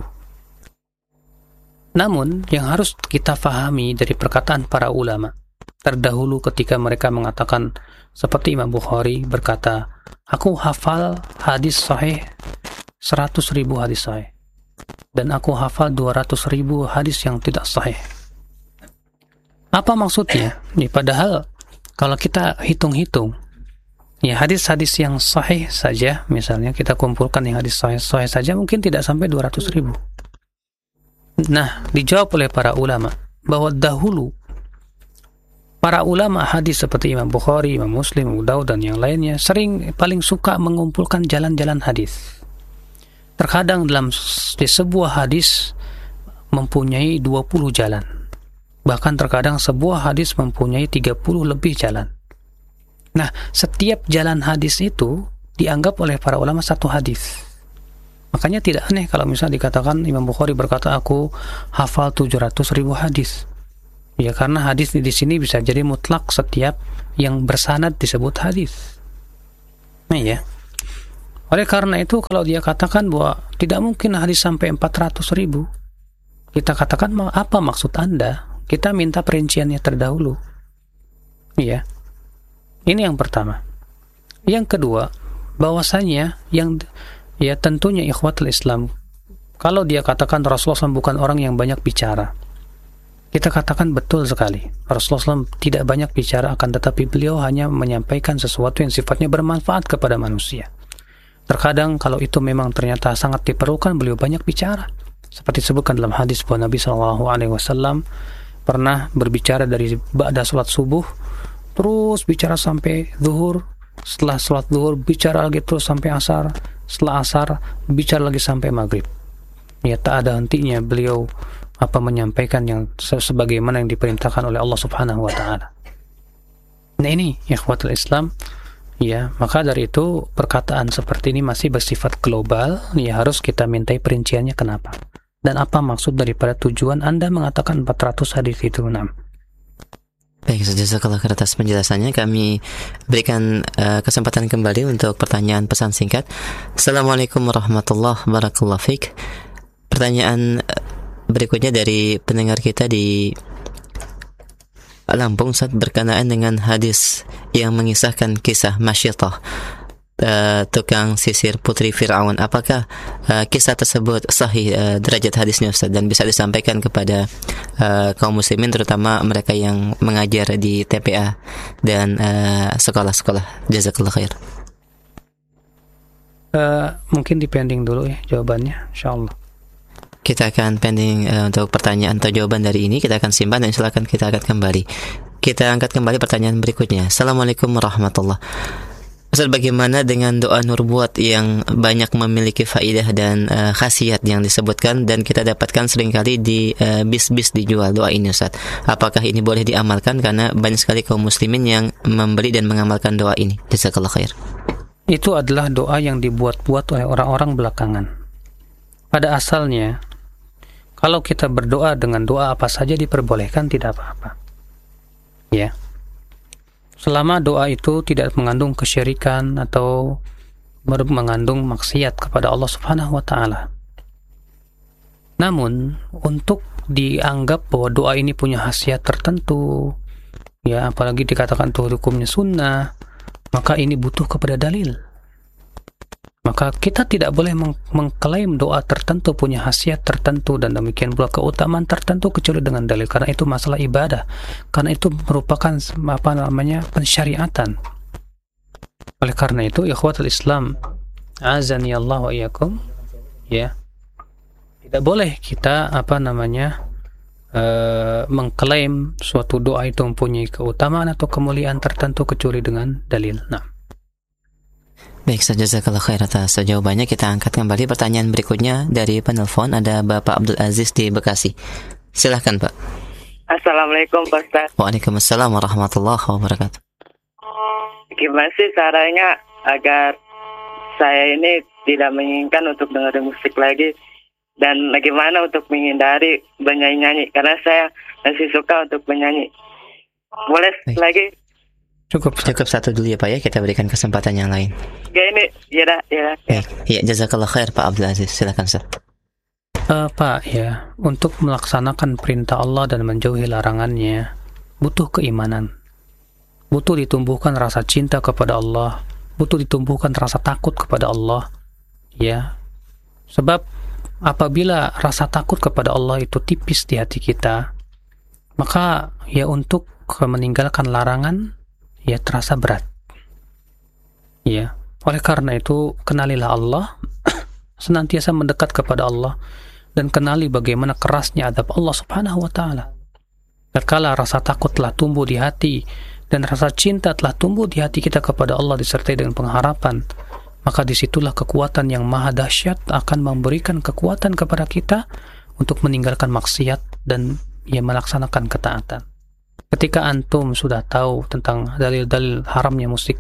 Namun yang harus kita fahami dari perkataan para ulama terdahulu ketika mereka mengatakan, seperti Imam Bukhari berkata, aku hafal hadis sahih seratus ribu hadis sahih, dan aku hafal dua ratus ribu hadis yang tidak sahih. Apa maksudnya? Ya, padahal kalau kita hitung-hitung, ya hadis-hadis yang sahih saja, misalnya kita kumpulkan yang hadis sahih, sahih saja mungkin tidak sampai dua ratus ribu. Nah, dijawab oleh para ulama bahwa dahulu para ulama hadis seperti Imam Bukhari, Imam Muslim, Abu Daud dan yang lainnya sering paling suka mengumpulkan jalan-jalan hadis. Terkadang dalam di sebuah hadis mempunyai dua puluh jalan. Bahkan terkadang sebuah hadis mempunyai tiga puluh lebih jalan. Nah, setiap jalan hadis itu dianggap oleh para ulama satu hadis. Makanya tidak aneh kalau misalnya dikatakan Imam Bukhari berkata, aku hafal tujuh ratus ribu hadis. Ya, karena hadis di sini bisa jadi mutlak, setiap yang bersanad disebut hadis. Nah ya. Oleh karena itu kalau dia katakan bahwa tidak mungkin hadis sampai empat ratus ribu, kita katakan apa maksud Anda? Kita minta perinciannya terdahulu. Iya. Ini yang pertama. Yang kedua, bahwasanya yang ya tentunya ikhwatul Islam, kalau dia katakan Rasulullah shallallahu alaihi wasallam bukan orang yang banyak bicara, kita katakan betul sekali. Rasulullah shallallahu alaihi wasallam tidak banyak bicara, akan tetapi beliau hanya menyampaikan sesuatu yang sifatnya bermanfaat kepada manusia. Terkadang kalau itu memang ternyata sangat diperlukan, beliau banyak bicara. Seperti disebutkan dalam hadis bahwa Nabi shallallahu alaihi wasallam pernah berbicara dari ba'da salat subuh, terus bicara sampai zuhur, setelah salat zuhur bicara lagi terus sampai asar, setelah asar bicara lagi sampai maghrib. Ya, tak ada hentinya beliau apa menyampaikan yang sebagaimana yang diperintahkan oleh Allah Subhanahu wa taala. Nah ini ikhwatul Islam, ya, maka dari itu perkataan seperti ini masih bersifat global, ya harus kita mintai perinciannya kenapa dan apa maksud daripada tujuan Anda mengatakan empat ratus hadis itu. Enam. Baik, jazakallah khair atas penjelasannya. Kami berikan uh, kesempatan kembali untuk pertanyaan pesan singkat. Assalamualaikum warahmatullahi wabarakatuh. Pertanyaan berikutnya dari pendengar kita di Lampung, saat berkenaan dengan hadis yang mengisahkan kisah Masyittah, uh, tukang sisir putri Fir'aun. Apakah uh, kisah tersebut sahih uh, derajat hadisnya Ustaz, dan bisa disampaikan kepada uh, kaum muslimin, terutama mereka yang mengajar di T P A dan uh, sekolah-sekolah? Jazakallah khair. Uh, mungkin dipending dulu ya jawabannya, insyaallah. Kita akan pending uh, untuk pertanyaan atau jawaban dari ini. Kita akan simpan dan silakan kita angkat kembali. Kita angkat kembali pertanyaan berikutnya. Assalamualaikum warahmatullahi wabarakatuh. Ustaz, bagaimana dengan doa nurbuat yang banyak memiliki faidah dan uh, khasiat yang disebutkan dan kita dapatkan seringkali di uh, bis-bis dijual doa ini Ustaz? Apakah ini boleh diamalkan? Karena banyak sekali kaum muslimin yang membeli dan mengamalkan doa ini. Jazakallah khair. Itu adalah doa yang dibuat-buat oleh orang-orang belakangan. Pada asalnya, kalau kita berdoa dengan doa apa saja diperbolehkan, tidak apa-apa. Ya. Selama doa itu tidak mengandung kesyirikan atau mengandung maksiat kepada Allah Subhanahu wa taala. Namun, untuk dianggap bahwa doa ini punya khasiat tertentu, ya apalagi dikatakan itu hukumnya sunnah, maka ini butuh kepada dalil. Maka kita tidak boleh meng- mengklaim doa tertentu punya khasiat tertentu dan demikian pula keutamaan tertentu kecuali dengan dalil, karena itu masalah ibadah, karena itu merupakan apa namanya pensyariatan. Oleh karena itu ikhwatul Islam, azani Allah wa iyyakum, ya tidak boleh kita apa namanya uh, mengklaim suatu doa itu mempunyai keutamaan atau kemuliaan tertentu kecuali dengan dalil. Nah, baik, jazakallah khair atas jawabannya. Kita angkat kembali pertanyaan berikutnya dari penelpon. Ada Bapak Abdul Aziz di Bekasi. Silahkan Pak. Assalamualaikum Pak Ustaz. Waalaikumsalam warahmatullahi wabarakatuh. Gimana sih caranya agar saya ini tidak menginginkan untuk dengerin musik lagi, dan bagaimana untuk menghindari bernyanyi-nyanyi, karena saya masih suka untuk bernyanyi. Boleh baik. Lagi? Cukup, cukup satu dulu ya Pak ya, kita berikan kesempatan yang lain. Ya ini, ya dah, ya dah. Ya, ya, jazakallah khair Pak Abdul Aziz, silakan Ustaz. Uh, Pak, ya, untuk melaksanakan perintah Allah dan menjauhi larangannya butuh keimanan, butuh ditumbuhkan rasa cinta kepada Allah, butuh ditumbuhkan rasa takut kepada Allah, ya. Sebab apabila rasa takut kepada Allah itu tipis di hati kita, maka ya untuk meninggalkan larangan ya terasa berat. Ya, oleh karena itu kenalilah Allah, senantiasa mendekat kepada Allah, dan kenali bagaimana kerasnya adab Allah Subhanahu wa taala. Tatkala rasa takut telah tumbuh di hati dan rasa cinta telah tumbuh di hati kita kepada Allah disertai dengan pengharapan, maka disitulah kekuatan yang maha dahsyat akan memberikan kekuatan kepada kita untuk meninggalkan maksiat dan ya melaksanakan ketaatan. Ketika antum sudah tahu tentang dalil-dalil haramnya musik,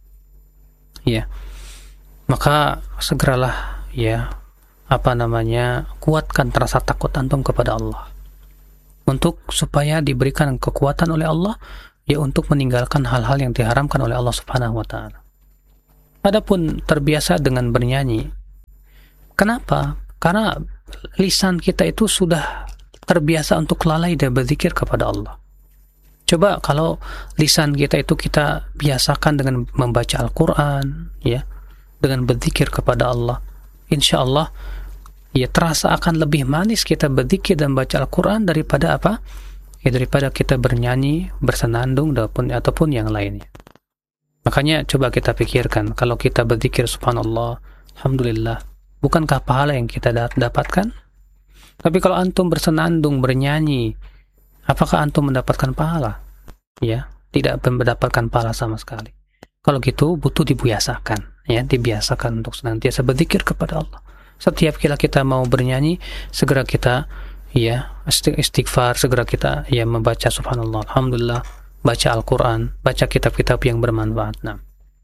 ya, maka segeralah ya apa namanya kuatkan rasa takut antum kepada Allah. untuk supaya diberikan kekuatan oleh Allah, ya untuk meninggalkan hal-hal yang diharamkan oleh Allah Subhanahu wa taala. Adapun terbiasa dengan bernyanyi, kenapa? Karena lisan kita itu sudah terbiasa untuk lalai dan berzikir kepada Allah. Coba kalau lisan kita itu kita biasakan dengan membaca Al-Quran, ya, dengan berzikir kepada Allah, insya Allah ya terasa akan lebih manis kita berzikir dan baca Al-Quran daripada apa? Ya daripada kita bernyanyi, bersenandung ataupun, ataupun yang lainnya. Makanya coba kita pikirkan, kalau kita berzikir subhanallah, alhamdulillah, bukankah pahala yang kita dapatkan? Tapi kalau antum bersenandung, bernyanyi, apakah antum mendapatkan pahala? Ya, tidak mendapatkan pahala sama sekali. Kalau gitu butuh dibiasakan, ya, dibiasakan untuk senantiasa berzikir kepada Allah. Setiap kali kita mau bernyanyi, segera kita ya istighfar, segera kita ya membaca subhanallah, alhamdulillah, baca Al-Quran, baca kitab-kitab yang bermanfaat. Nah.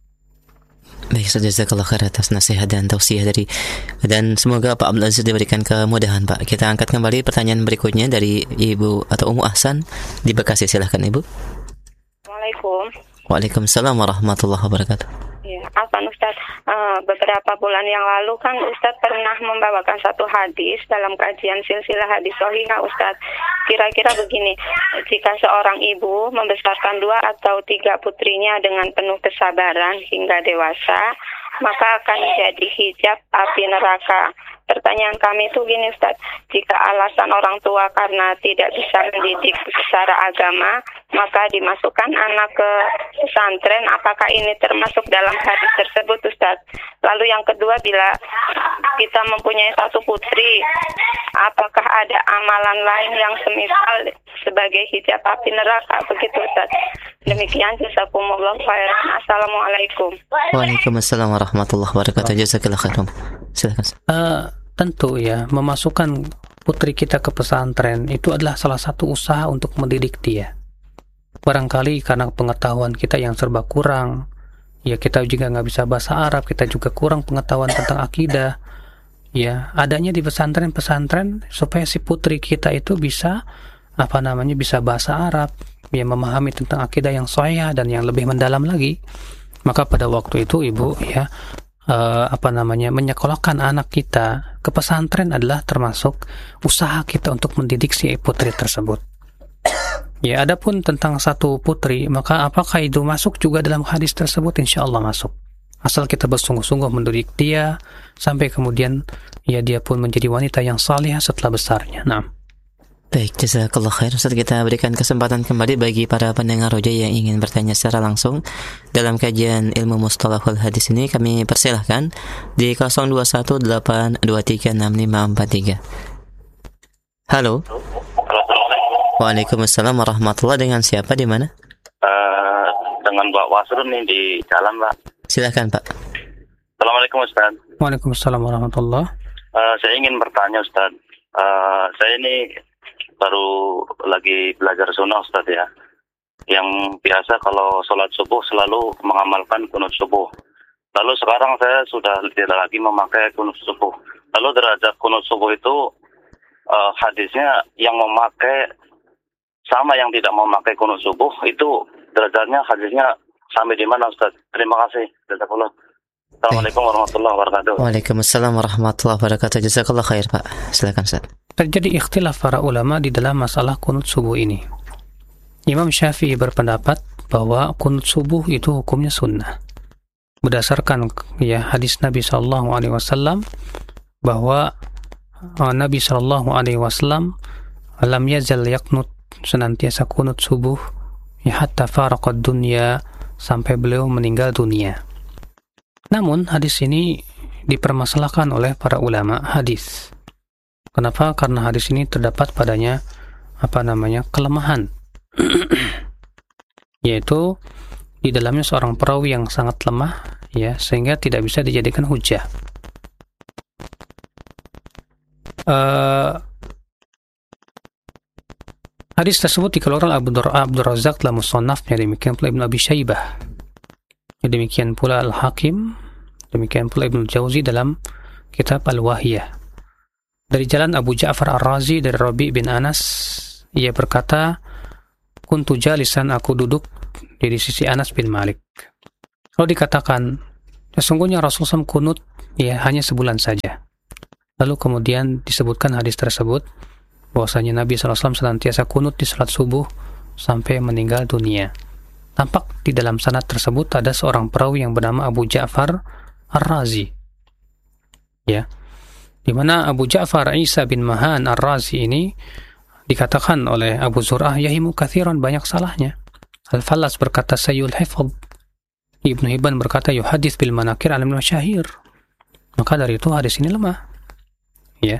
Baik, jazakallah khair atas nasihat dan tausiah dari, dan semoga Pak Abdul Aziz diberikan kemudahan, Pak. Kita angkat kembali pertanyaan berikutnya dari Ibu atau Ummu Ahsan di Bekasi. Silahkan Ibu. Assalamualaikum. Waalaikumsalam warahmatullahi wabarakatuh. Ya, Afwan Ustaz, uh, beberapa bulan yang lalu kan Ustaz pernah membawakan satu hadis dalam kajian silsilah hadis shahihah Ustaz. Kira-kira begini, jika seorang ibu membesarkan dua atau tiga putrinya dengan penuh kesabaran hingga dewasa, maka akan jadi hijab api neraka. Pertanyaan kami itu gini Ustaz, jika alasan orang tua karena tidak bisa mendidik secara agama, maka dimasukkan anak ke pesantren, apakah ini termasuk dalam hadis tersebut Ustaz? Lalu yang kedua, bila kita mempunyai satu putri, apakah ada amalan lain yang semisal sebagai hijab api neraka? Begitu Ustaz. Demikian, jazakumullah khairan. Assalamualaikum. Waalaikumsalam warahmatullahi wabarakatuh. Jazakallah khairan. Silakan. Uh, tentu ya, memasukkan putri kita ke pesantren itu adalah salah satu usaha untuk mendidik dia. Barangkali karena pengetahuan kita yang serba kurang, ya kita juga nggak bisa bahasa Arab, kita juga kurang pengetahuan tentang akidah. Ya, adanya di pesantren-pesantren supaya si putri kita itu bisa apa namanya bisa bahasa Arab, ya memahami tentang akidah yang sahih dan yang lebih mendalam lagi. Maka pada waktu itu ibu ya uh, apa namanya menyekolahkan anak kita ke pesantren adalah termasuk usaha kita untuk mendidik si putri tersebut. Ya, adapun tentang satu putri, maka apakah itu masuk juga dalam hadis tersebut? Insya Allah masuk. Asal kita bersungguh-sungguh mendidik dia sampai kemudian ya dia pun menjadi wanita yang salihah setelah besarnya. Nah. Baik, jazakallah khair. Ustaz, kita berikan kesempatan kembali bagi para pendengar Roja yang ingin bertanya secara langsung dalam kajian ilmu mustalahul hadis ini. Kami persilahkan di nol dua satu delapan dua tiga enam lima empat tiga. Halo. Waalaikumsalam warahmatullahi. Dengan siapa, di mana? Uh, dengan Pak Wasrun nih di jalan, Pak. Silakan, Pak. Assalamualaikum Ustaz. Waalaikumsalam warahmatullahi. Uh, saya ingin bertanya Ustaz. Uh, saya ini baru lagi belajar sunnah Ustaz ya. Yang biasa kalau sholat subuh selalu mengamalkan kunut subuh. Lalu sekarang saya sudah tidak lagi memakai kunut subuh. Lalu derajat kunut subuh itu uh, hadisnya yang memakai sama yang tidak memakai kunut subuh itu derajatnya hadisnya sampai di mana Ustaz? Terima kasih. Jazakallah. Assalamualaikum warahmatullahi wabarakatuh. Waalaikumsalam warahmatullahi wabarakatuh. Jazakallah khair, Pak. Silakan Ustaz. Terjadi ikhtilaf para ulama di dalam masalah kunut subuh ini. Imam Syafi'i berpendapat bahwa kunut subuh itu hukumnya sunnah. Berdasarkan ya hadis Nabi sallallahu alaihi wasallam bahwa uh, Nabi sallallahu alaihi wasallam lam yazal yaqnut, senantiasa kunut subuh ya hatta faraqad dunya, sampai beliau meninggal dunia. Namun hadis ini dipermasalahkan oleh para ulama hadis. Kenapa? Karena hadis ini terdapat padanya apa namanya kelemahan, yaitu di dalamnya seorang perawi yang sangat lemah, ya, sehingga tidak bisa dijadikan hujah. Uh, hadis tersebut dikeluarkan Abdul Razak dalam Musannafnya, demikian pula Ibnu Abi Syaibah, demikian pula Al-Hakim, demikian pula Ibnu Jauzi dalam kitab Al-Wahiyah. Dari jalan Abu Ja'far Ar-Razi dari Rabi bin Anas ia berkata, kuntu jalisan, aku duduk di sisi Anas bin Malik. Lalu dikatakan, sesungguhnya Rasulullah shallallahu alaihi wasallam kunut ya hanya sebulan saja. Lalu kemudian disebutkan hadis tersebut bahwasanya Nabi shallallahu alaihi wasallam senantiasa kunut di salat subuh sampai meninggal dunia. Tampak di dalam sanad tersebut ada seorang perawi yang bernama Abu Ja'far Ar-Razi. Ya. Di mana Abu Ja'far Isa bin Mahan Ar-Razi ini dikatakan oleh Abu Zur'ah yahimu kathiran, banyak salahnya. Al-Fallas berkata sayyul hifadh. Ibnu Hibban berkata yuhadits bil manakir alam masyahir. Maka dari itu hadis ini lemah. Ya.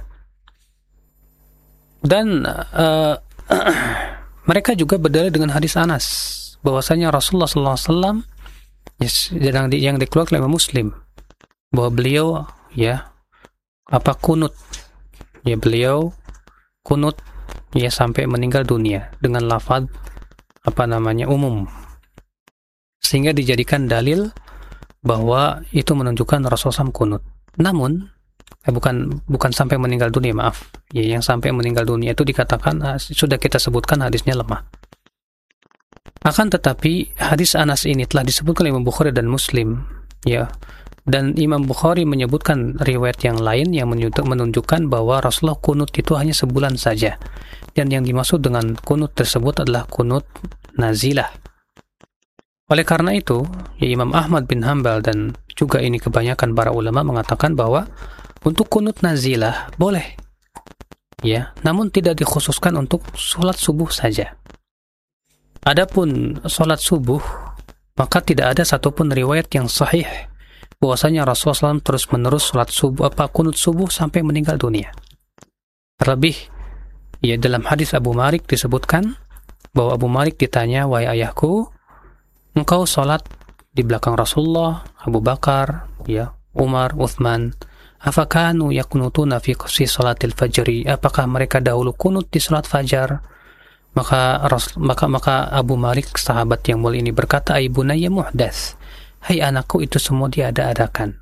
Dan uh, mereka juga berdalil dengan hadis Anas bahwasanya Rasulullah sallallahu alaihi wasallam yang, di, yang dikeluarkan oleh Muslim bahwa beliau ya apa kunut ya beliau kunut ya sampai meninggal dunia dengan lafaz apa namanya umum, sehingga dijadikan dalil bahwa itu menunjukkan Rasulullah shallallahu alaihi wasallam kunut. Namun eh, bukan bukan sampai meninggal dunia, maaf ya, yang sampai meninggal dunia itu dikatakan uh, sudah kita sebutkan hadisnya lemah. Akan tetapi hadis Anas ini telah disebutkan oleh Imam Bukhari dan Muslim ya, dan Imam Bukhari menyebutkan riwayat yang lain yang menunjukkan bahwa Rasulullah kunut itu hanya sebulan saja, dan yang dimaksud dengan kunut tersebut adalah kunut nazilah. Oleh karena itu ya, Imam Ahmad bin Hanbal dan juga ini kebanyakan para ulama mengatakan bahwa untuk kunut nazilah boleh ya, namun tidak dikhususkan untuk sholat subuh saja. Adapun sholat subuh, maka tidak ada satupun riwayat yang sahih bahwasanya Rasulullah shallallahu alaihi wasallam terus menerus sholat subuh apa kunut subuh sampai meninggal dunia. Terlebih ya dalam hadis Abu Malik disebutkan bahwa Abu Malik ditanya, wahai ayahku, engkau sholat di belakang Rasulullah, Abu Bakar, ya Umar, Uthman, afakanu yakunutuna fi qasi salatil fajri, apakah mereka dahulu kunut di salat fajar? Maka maka maka Abu Malik sahabat yang mulia ini berkata, ai bunayya muhdats, hai anakku, itu semua diada-adakan.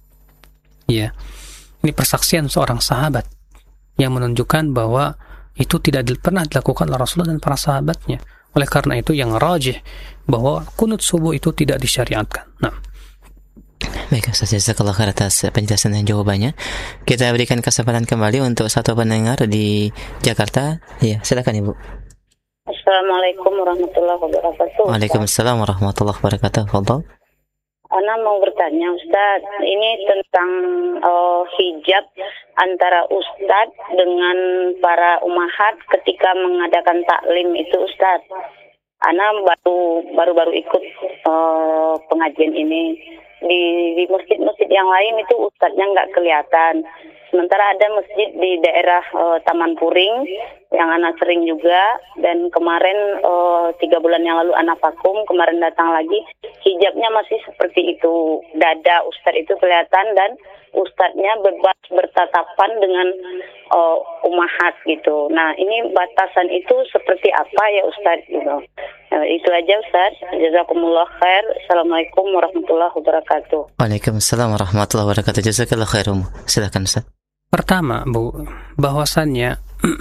Ya, ini persaksian seorang sahabat yang menunjukkan bahwa itu tidak pernah dilakukan oleh Rasulullah dan para sahabatnya. Oleh karena itu yang rajih bahwa kunut subuh itu tidak disyariatkan. Nah, baik, Ustaz, jazakallah khair atas penjelasan dan jawabannya. Kita berikan kesempatan kembali untuk satu pendengar di Jakarta. Ya, silakan Ibu. Assalamualaikum warahmatullahi wabarakatuh. Waalaikumsalam warahmatullahi wabarakatuh. Fadhal. Ana mau bertanya, Ustaz, ini tentang uh, hijab antara Ustaz dengan para umahat ketika mengadakan taklim itu, Ustaz. Ana baru baru-baru ikut uh, pengajian ini. Di, di masjid-masjid yang lain itu ustadznya nggak kelihatan. Sementara ada masjid di daerah uh, Taman Puring yang anak sering juga, dan kemarin uh, tiga bulan yang lalu anak vakum, kemarin datang lagi, hijabnya masih seperti itu, dada ustadz itu kelihatan dan ustadznya bebas bertatapan dengan uh, umahat gitu. Nah, ini batasan itu seperti apa ya Ustadz gitu. Nah, itu aja Ustadz. Jazakumullah khair. Assalamualaikum warahmatullahi wabarakatuh. Waalaikumsalam warahmatullahi wabarakatuh. Jazakallah khairum. Silakan Ustaz. Pertama, Bu, bahwasannya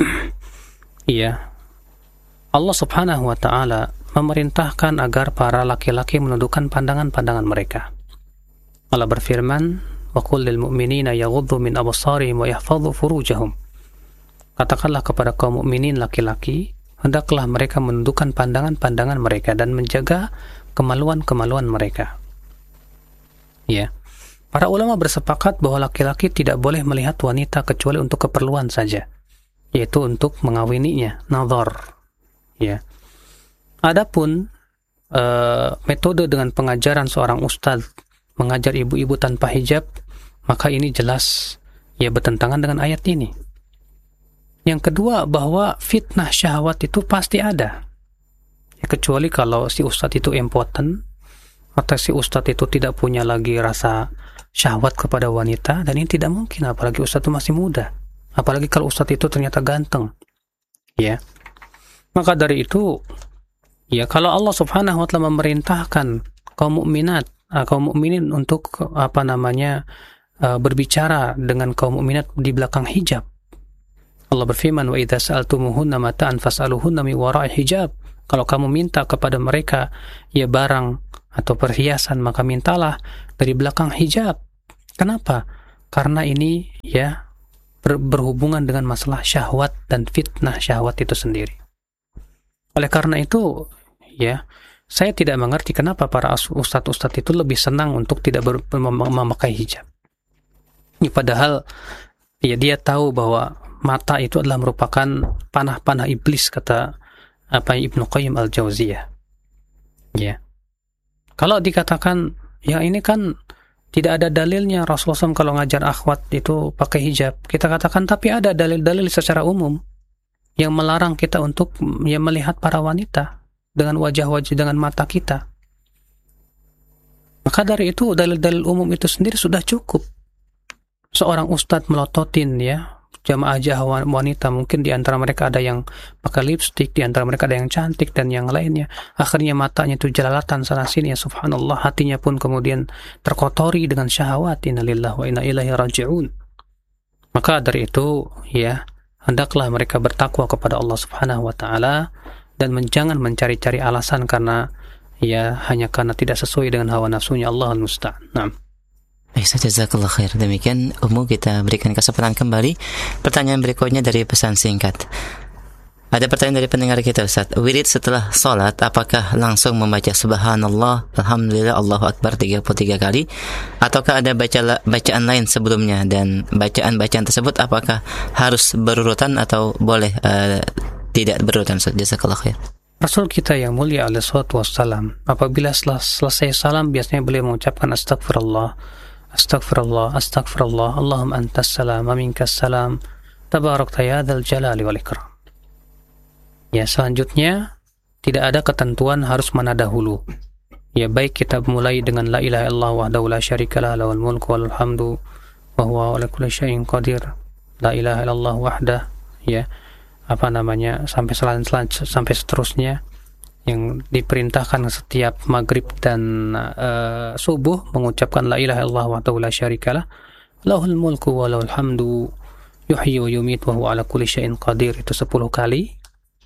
iya, Allah Subhanahu wa taala memerintahkan agar para laki-laki menundukkan pandangan-pandangan mereka. Allah berfirman, wa qul lil mu'minina yaghuddu min absarihim wa yahfadhu furujahum. Katakanlah kepada kaum mukminin laki-laki, hendaklah mereka menundukkan pandangan-pandangan mereka dan menjaga kemaluan-kemaluan mereka. Ya. Para ulama bersepakat bahwa laki-laki tidak boleh melihat wanita kecuali untuk keperluan saja, yaitu untuk mengawininya, nadhar. Ya. Adapun uh, metode dengan pengajaran seorang ustadz mengajar ibu-ibu tanpa hijab, maka ini jelas ya bertentangan dengan ayat ini. Yang kedua, bahwa fitnah syahwat itu pasti ada, ya, kecuali kalau si ustadz itu impoten atau si ustadz itu tidak punya lagi rasa syahwat kepada wanita, dan ini tidak mungkin, apalagi ustadz itu masih muda, apalagi kalau ustadz itu ternyata ganteng, ya. Maka dari itu, ya, kalau Allah Subhanahu wa taala memerintahkan kaum mukminat, uh, kaum mukminin untuk apa namanya uh, berbicara dengan kaum mukminat di belakang hijab, Allah berfirman, wa idza sa'altumuhunna mata'an fas'aluhunna min wara'i hijab. Kalau kamu minta kepada mereka ya barang atau perhiasan, maka mintalah dari belakang hijab. Kenapa? Karena ini ya ber- berhubungan dengan masalah syahwat dan fitnah syahwat itu sendiri. Oleh karena itu, ya, saya tidak mengerti kenapa para ustadz-ustadz itu lebih senang untuk tidak ber- mem- memakai hijab. Ya, padahal ya dia tahu bahwa mata itu adalah merupakan panah-panah iblis, kata apa Ibnu Qayyim al-Jauziyah. Ya. Kalau dikatakan ya ini kan tidak ada dalilnya Rasulullah shallallahu alaihi wasallam kalau ngajar akhwat itu pakai hijab, kita katakan tapi ada dalil-dalil secara umum yang melarang kita untuk ya melihat para wanita dengan wajah-wajah, dengan mata kita. Maka dari itu dalil-dalil umum itu sendiri sudah cukup. Seorang ustadz melototin ya jamaah jahwan wanita, mungkin di antara mereka ada yang pakai lipstik, di antara mereka ada yang cantik dan yang lainnya. Akhirnya matanya itu jelalatan sana sini, ya subhanallah, hatinya pun kemudian terkotori dengan syahwat. Innalillahi wa inna ilaihi raji'un. Maka dari itu ya hendaklah mereka bertakwa kepada Allah Subhanahu wa taala dan jangan mencari-cari alasan karena ya hanya karena tidak sesuai dengan hawa nafsunya. Allahul musta'an. Naam. Baik, jazakallah khair. Demikian Umu, kita berikan kesempatan kembali. Pertanyaan berikutnya dari pesan singkat. Ada pertanyaan dari pendengar kita, Ustaz. Wirid setelah sholat, apakah langsung membaca subhanallah, alhamdulillah, Allahu akbar tiga puluh tiga kali, ataukah ada baca, bacaan lain sebelumnya, dan bacaan-bacaan tersebut apakah harus berurutan atau boleh uh, tidak berurutan? Jazakallah khair. Rasul kita yang mulia alaihi salatu wassalam, apabila setelah selesai salam biasanya beliau mengucapkan astagfirullah, astagfirullah, astagfirullah, Allahumma antas salam, aminkas salam, tabarakta ya dzal jalali wal ikram. Ya, selanjutnya tidak ada ketentuan harus mana dahulu. Ya, baik kita mulai dengan la ilaha illallah wahdahu la syarikalah lahul mulku walul hamdu wa huwa ala kulli syai'in qadir. La ilaha illallah wahdah, ya. Apa namanya? sampai selan, selan, sampai seterusnya yang diperintahkan setiap maghrib dan uh, subuh mengucapkan la ilaha illallah wahdahu la syarikalah lahul mulku walul hamdu yuhyi wa yumit wa huwa ala kulli syai'in qadir, itu sepuluh kali.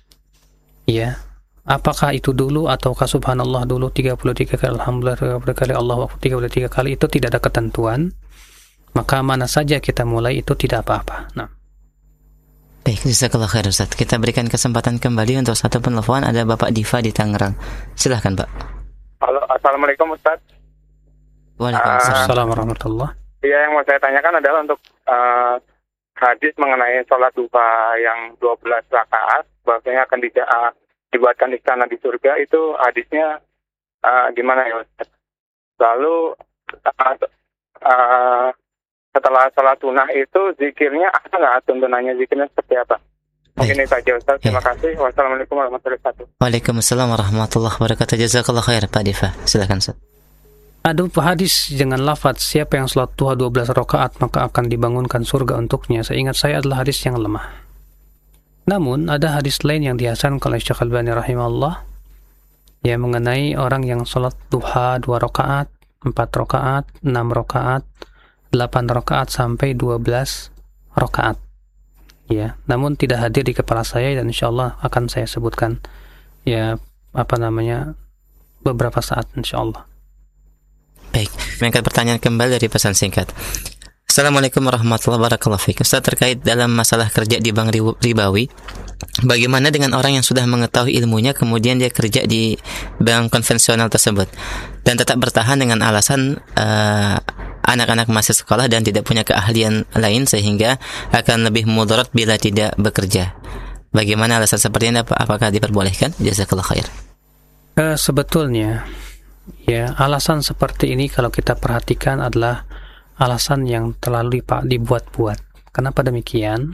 Ya, apakah itu dulu ataukah subhanallah dulu tiga puluh tiga kali, alhamdulillah tiga puluh kali, Allahu akbar tiga puluh tiga kali, itu tidak ada ketentuan. Maka mana saja kita mulai itu tidak apa-apa. Nah. Baik, jazakallah khair Ustaz. Kita berikan kesempatan kembali untuk satu penelpon. Ada Bapak Diva di Tangerang. Silahkan Pak. Halo, assalamualaikum Ustaz. Waalaikumsalam warahmatullah. Iya, yang mau saya tanyakan adalah untuk uh, hadis mengenai sholat duha yang dua belas rakaat, bahwasanya akan di, uh, dibuatkan istana di surga, itu hadisnya uh, gimana ya Ustaz? Lalu uh, uh, setelah sholat sunnah itu zikirnya ada nggak? Tuntunannya zikirnya seperti apa? Mungkin itu saja Ustaz. Terima kasih. Wassalamualaikum warahmatullahi wabarakatuh. Waalaikumsalam warahmatullahi wabarakatuh. Jazakallah khair Pak Diva. Silakan Ustaz. Ada hadis dengan lafaz siapa yang sholat duha dua belas rakaat maka akan dibangunkan surga untuknya. Seingat saya adalah hadis yang lemah. Namun ada hadis lain yang dihasankan oleh Syekh Albani rahimahullah yang mengenai orang yang sholat duha dua rakaat, empat rakaat, enam rakaat, delapan rakaat sampai dua belas rakaat. Ya, namun tidak hadir di kepala saya dan insyaallah akan saya sebutkan ya apa namanya beberapa saat insyaallah. Baik, mengangkat pertanyaan kembali dari pesan singkat. Assalamualaikum warahmatullahi wabarakatuh. Ustaz, terkait dalam masalah kerja di bank ribawi, bagaimana dengan orang yang sudah mengetahui ilmunya kemudian dia kerja di bank konvensional tersebut dan tetap bertahan dengan alasan uh, anak-anak masih sekolah dan tidak punya keahlian lain sehingga akan lebih mudarat bila tidak bekerja? Bagaimana alasan seperti ini? Apakah diperbolehkan? Jazakallah khair. Uh, sebetulnya ya, alasan seperti ini kalau kita perhatikan adalah alasan yang terlalu dibuat-buat. Kenapa demikian?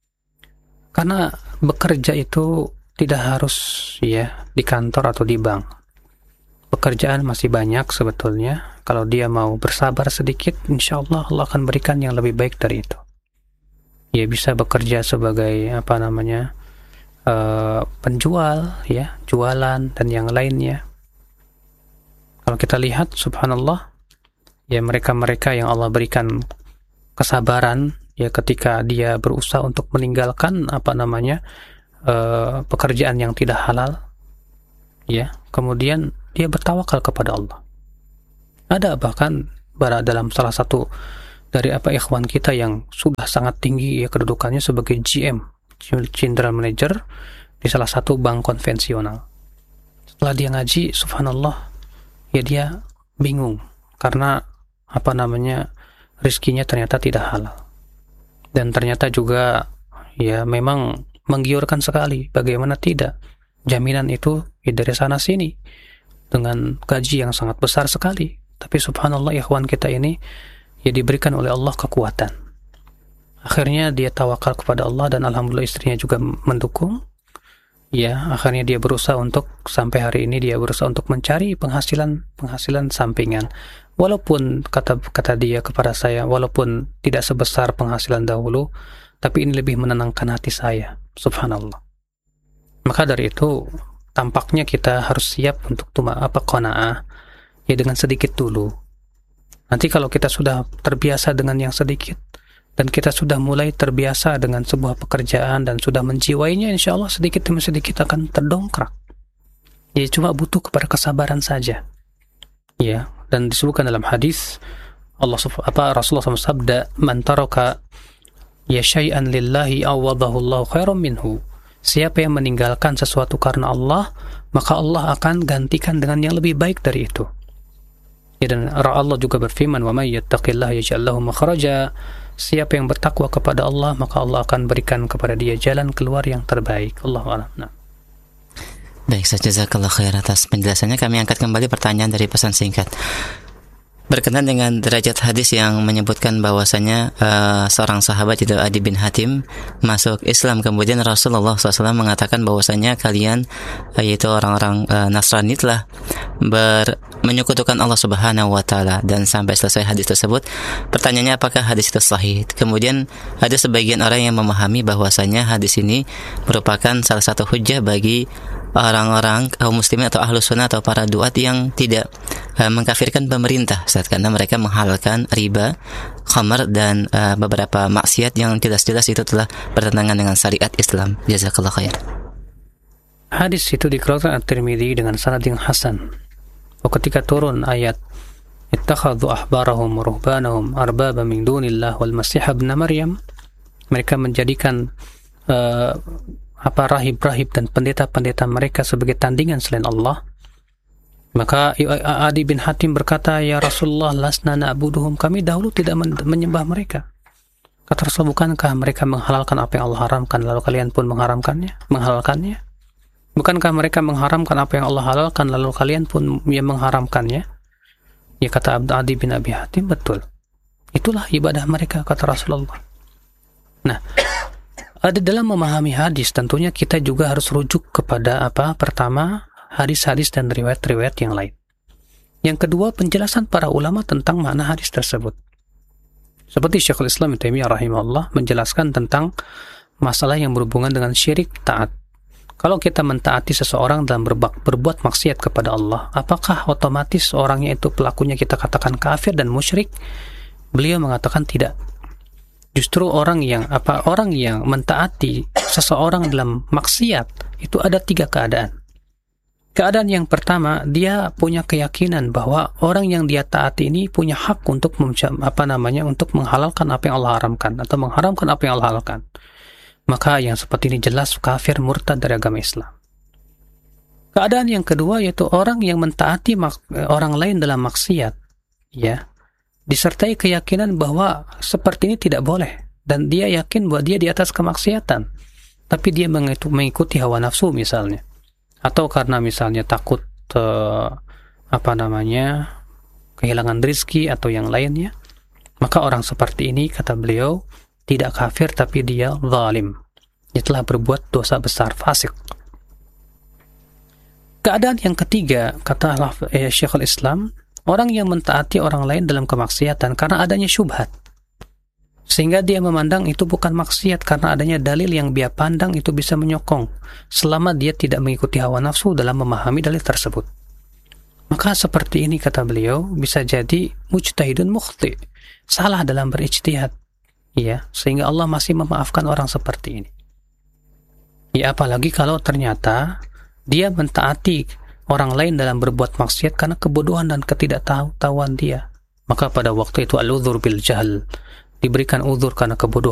Karena bekerja itu tidak harus ya di kantor atau di bank. Pekerjaan masih banyak sebetulnya. Kalau dia mau bersabar sedikit, insya Allah Allah akan berikan yang lebih baik dari itu. Ya, bisa bekerja sebagai apa namanya uh, penjual, ya, jualan dan yang lainnya. Kalau kita lihat, subhanallah, ya mereka-mereka yang Allah berikan kesabaran ya ketika dia berusaha untuk meninggalkan apa namanya uh, pekerjaan yang tidak halal, ya, kemudian dia bertawakal kepada Allah. Ada bahkan pada dalam salah satu dari apa ikhwan kita yang sudah sangat tinggi ya kedudukannya sebagai G M, General Manager di salah satu bank konvensional. Setelah dia ngaji, subhanallah, ya dia bingung karena apa namanya rizkinya ternyata tidak halal, dan ternyata juga ya memang menggiurkan sekali. Bagaimana tidak, jaminan itu ya dari sana sini dengan gaji yang sangat besar sekali, tapi subhanallah ikhwan kita ini ya diberikan oleh Allah kekuatan. Akhirnya dia tawakal kepada Allah dan alhamdulillah istrinya juga mendukung. Ya, akhirnya dia berusaha untuk sampai hari ini dia berusaha untuk mencari penghasilan penghasilan sampingan. Walaupun kata kata dia kepada saya, walaupun tidak sebesar penghasilan dahulu, tapi ini lebih menenangkan hati saya. Subhanallah. Maka dari itu tampaknya kita harus siap untuk tuma apa qanaah ya dengan sedikit dulu. Nanti kalau kita sudah terbiasa dengan yang sedikit dan kita sudah mulai terbiasa dengan sebuah pekerjaan dan sudah menjiwainya, insya Allah sedikit demi sedikit akan terdongkrak. Ya cuma butuh kepada kesabaran saja. Ya, dan disebutkan dalam hadis Allah apa Rasulullah shallallahu alaihi wasallam sabda, "Man taraka ya syai'an lillahi awadahu Allahu khairan minhu." Siapa yang meninggalkan sesuatu karena Allah, maka Allah akan gantikan dengan yang lebih baik dari itu. Ya, dan Allah juga berfirman, "Wa may yattaqillaha yaj'al lahu makhraja." Siapa yang bertakwa kepada Allah, maka Allah akan berikan kepada dia jalan keluar yang terbaik. Allahu a'lam. Nah. Baik, jazakallahu khair atas penjelasannya. Kami angkat kembali pertanyaan dari pesan singkat. Berkenaan dengan derajat hadis yang menyebutkan bahwasanya uh, seorang sahabat itu Adi bin Hatim masuk Islam, kemudian Rasulullah shallallahu alaihi wasallam mengatakan bahwasanya kalian uh, yaitu orang-orang uh, Nasrani telah ber menyekutukan Allah Subhanahu wa taala, dan sampai selesai hadis tersebut pertanyaannya apakah hadis itu sahih. Kemudian ada sebagian orang yang memahami bahwasanya hadis ini merupakan salah satu hujjah bagi orang-orang kaum muslimin atau ahlu sunnah atau para duat yang tidak uh, mengkafirkan pemerintah saat karena mereka menghalalkan riba, khamar dan uh, beberapa maksiat yang jelas-jelas itu telah bertentangan dengan syariat Islam. Jazakallahu khair. Hadis itu dikeluarkan At-Tirmidzi dengan sanad yang hasan. Oh, ketika turun ayat ittakhadhu ahbarahum wa ruhbanahum arbaba min dunillah wal masih ibn Maryam, mereka menjadikan uh, apa rahib-rahib dan pendeta-pendeta mereka sebagai tandingan selain Allah. Maka Adi bin Hatim berkata, "Ya Rasulullah, lasna na'buduhum." Kami dahulu tidak menyembah mereka. Kata Rasul, "Bukankah mereka menghalalkan apa yang Allah haramkan, lalu kalian pun mengharamkannya, menghalalkannya? Bukankah mereka mengharamkan apa yang Allah halalkan, lalu kalian pun yang mengharamkannya?" Ya, kata Adi bin Abi Hatim, "Betul. Itulah ibadah mereka," kata Rasulullah. Nah, ada dalam memahami hadis tentunya kita juga harus rujuk kepada apa? Pertama, hadis-hadis dan riwayat-riwayat yang lain. Yang kedua, penjelasan para ulama tentang makna hadis tersebut. Seperti Syekhul Islam Ibnu Taimiyah rahimahullah menjelaskan tentang masalah yang berhubungan dengan syirik taat. Kalau kita mentaati seseorang dalam berbak, berbuat maksiat kepada Allah, apakah otomatis orangnya itu pelakunya kita katakan kafir dan musyrik? Beliau mengatakan tidak. Justru orang yang apa orang yang mentaati seseorang dalam maksiat itu ada tiga keadaan. Keadaan yang pertama, dia punya keyakinan bahwa orang yang dia taati ini punya hak untuk apa namanya untuk menghalalkan apa yang Allah haramkan atau mengharamkan apa yang Allah halalkan. Maka yang seperti ini jelas kafir murtad dari agama Islam. Keadaan yang kedua yaitu orang yang mentaati orang lain dalam maksiat, ya, disertai keyakinan bahwa seperti ini tidak boleh dan dia yakin bahwa dia di atas kemaksiatan, tapi dia mengikuti hawa nafsu misalnya, atau karena misalnya takut uh, apa namanya kehilangan rezeki atau yang lainnya, maka orang seperti ini kata beliau tidak kafir tapi dia zalim. Dia telah berbuat dosa besar, fasik. Keadaan yang ketiga, kata eh, Syekhul Islam, orang yang mentaati orang lain dalam kemaksiatan karena adanya syubhat. Sehingga dia memandang itu bukan maksiat karena adanya dalil yang dia pandang itu bisa menyokong selama dia tidak mengikuti hawa nafsu dalam memahami dalil tersebut. Maka seperti ini kata beliau bisa jadi mujtahidun mukhti, salah dalam berijtihad. Ya, sehingga Allah masih memaafkan orang seperti ini. Ya, apalagi kalau ternyata dia mentaati orang lain dalam berbuat maksiat karena kebodohan dan ketidaktahuan dia. Maka pada waktu itu al-udhur bil jahl, diberikan udhur karena kebodohan.